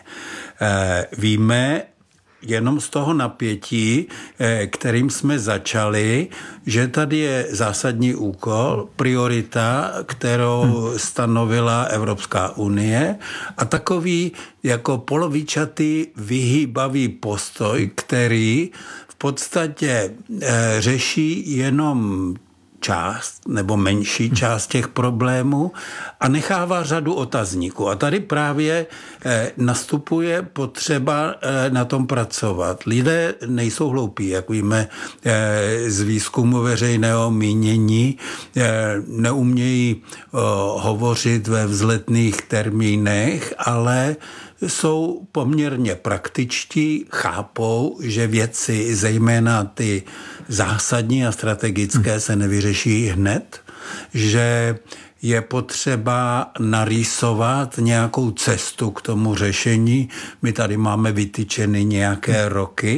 Víme jenom z toho napětí, kterým jsme začali, že tady je zásadní úkol, priorita, kterou stanovila Evropská unie a takový jako polovičatý vyhýbavý postoj, který v podstatě řeší jenom část nebo menší část těch problémů a nechává řadu otazníků. A tady právě eh, nastupuje potřeba eh, na tom pracovat. Lidé nejsou hloupí, jak víme eh, z výzkumu veřejného mínění, eh, neumějí eh, hovořit ve vzletných termínech, ale jsou poměrně praktičtí, chápou, že věci, zejména ty zásadní a strategické, se nevyřeší hned, že je potřeba narýsovat nějakou cestu k tomu řešení. My tady máme vytyčeny nějaké roky,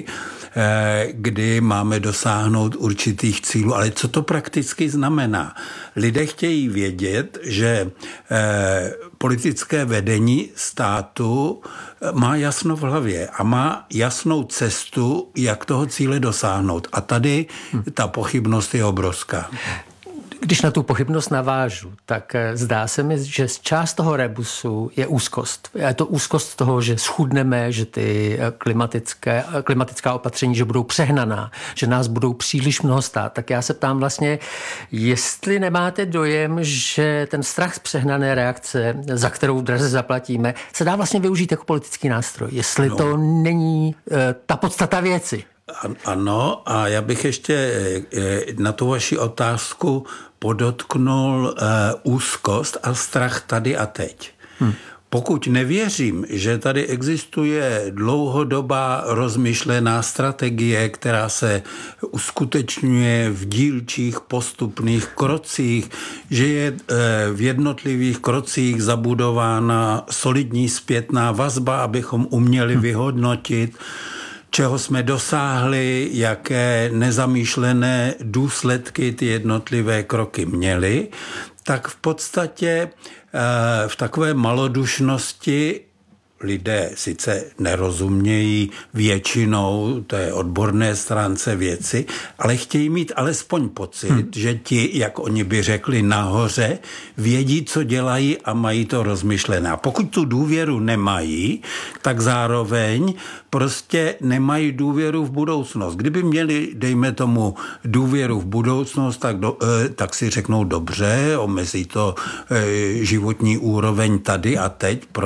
kdy máme dosáhnout určitých cílů. Ale co to prakticky znamená? Lidé chtějí vědět, že politické vedení státu má jasno v hlavě a má jasnou cestu, jak toho cíle dosáhnout. A tady ta pochybnost je obrovská. Když na tu pochybnost navážu, tak zdá se mi, že z část toho rebusu je úzkost. Je to úzkost toho, že schudneme, že ty klimatické, klimatická opatření, že budou přehnaná, že nás budou příliš mnoho stát. Tak já se ptám vlastně, jestli nemáte dojem, že ten strach z přehnané reakce, za kterou draze zaplatíme, se dá vlastně využít jako politický nástroj. Jestli no. to není uh, ta podstata věci. Ano, a já bych ještě na tu vaši otázku podotknul úzkost a strach tady a teď. Hmm. Pokud nevěřím, že tady existuje dlouhodobá rozmyšlená strategie, která se uskutečňuje v dílčích postupných krocích, že je v jednotlivých krocích zabudována solidní zpětná vazba, abychom uměli vyhodnotit, čeho jsme dosáhli, jaké nezamýšlené důsledky ty jednotlivé kroky měly, tak v podstatě v takové malodušnosti lidé sice nerozumějí většinou té odborné stránce věci, ale chtějí mít alespoň pocit, hmm. že ti, jak oni by řekli nahoře, vědí, co dělají a mají to rozmyšlené. A pokud tu důvěru nemají, tak zároveň prostě nemají důvěru v budoucnost. Kdyby měli, dejme tomu, důvěru v budoucnost, tak, do, tak si řeknou dobře, omezí to životní úroveň tady a teď,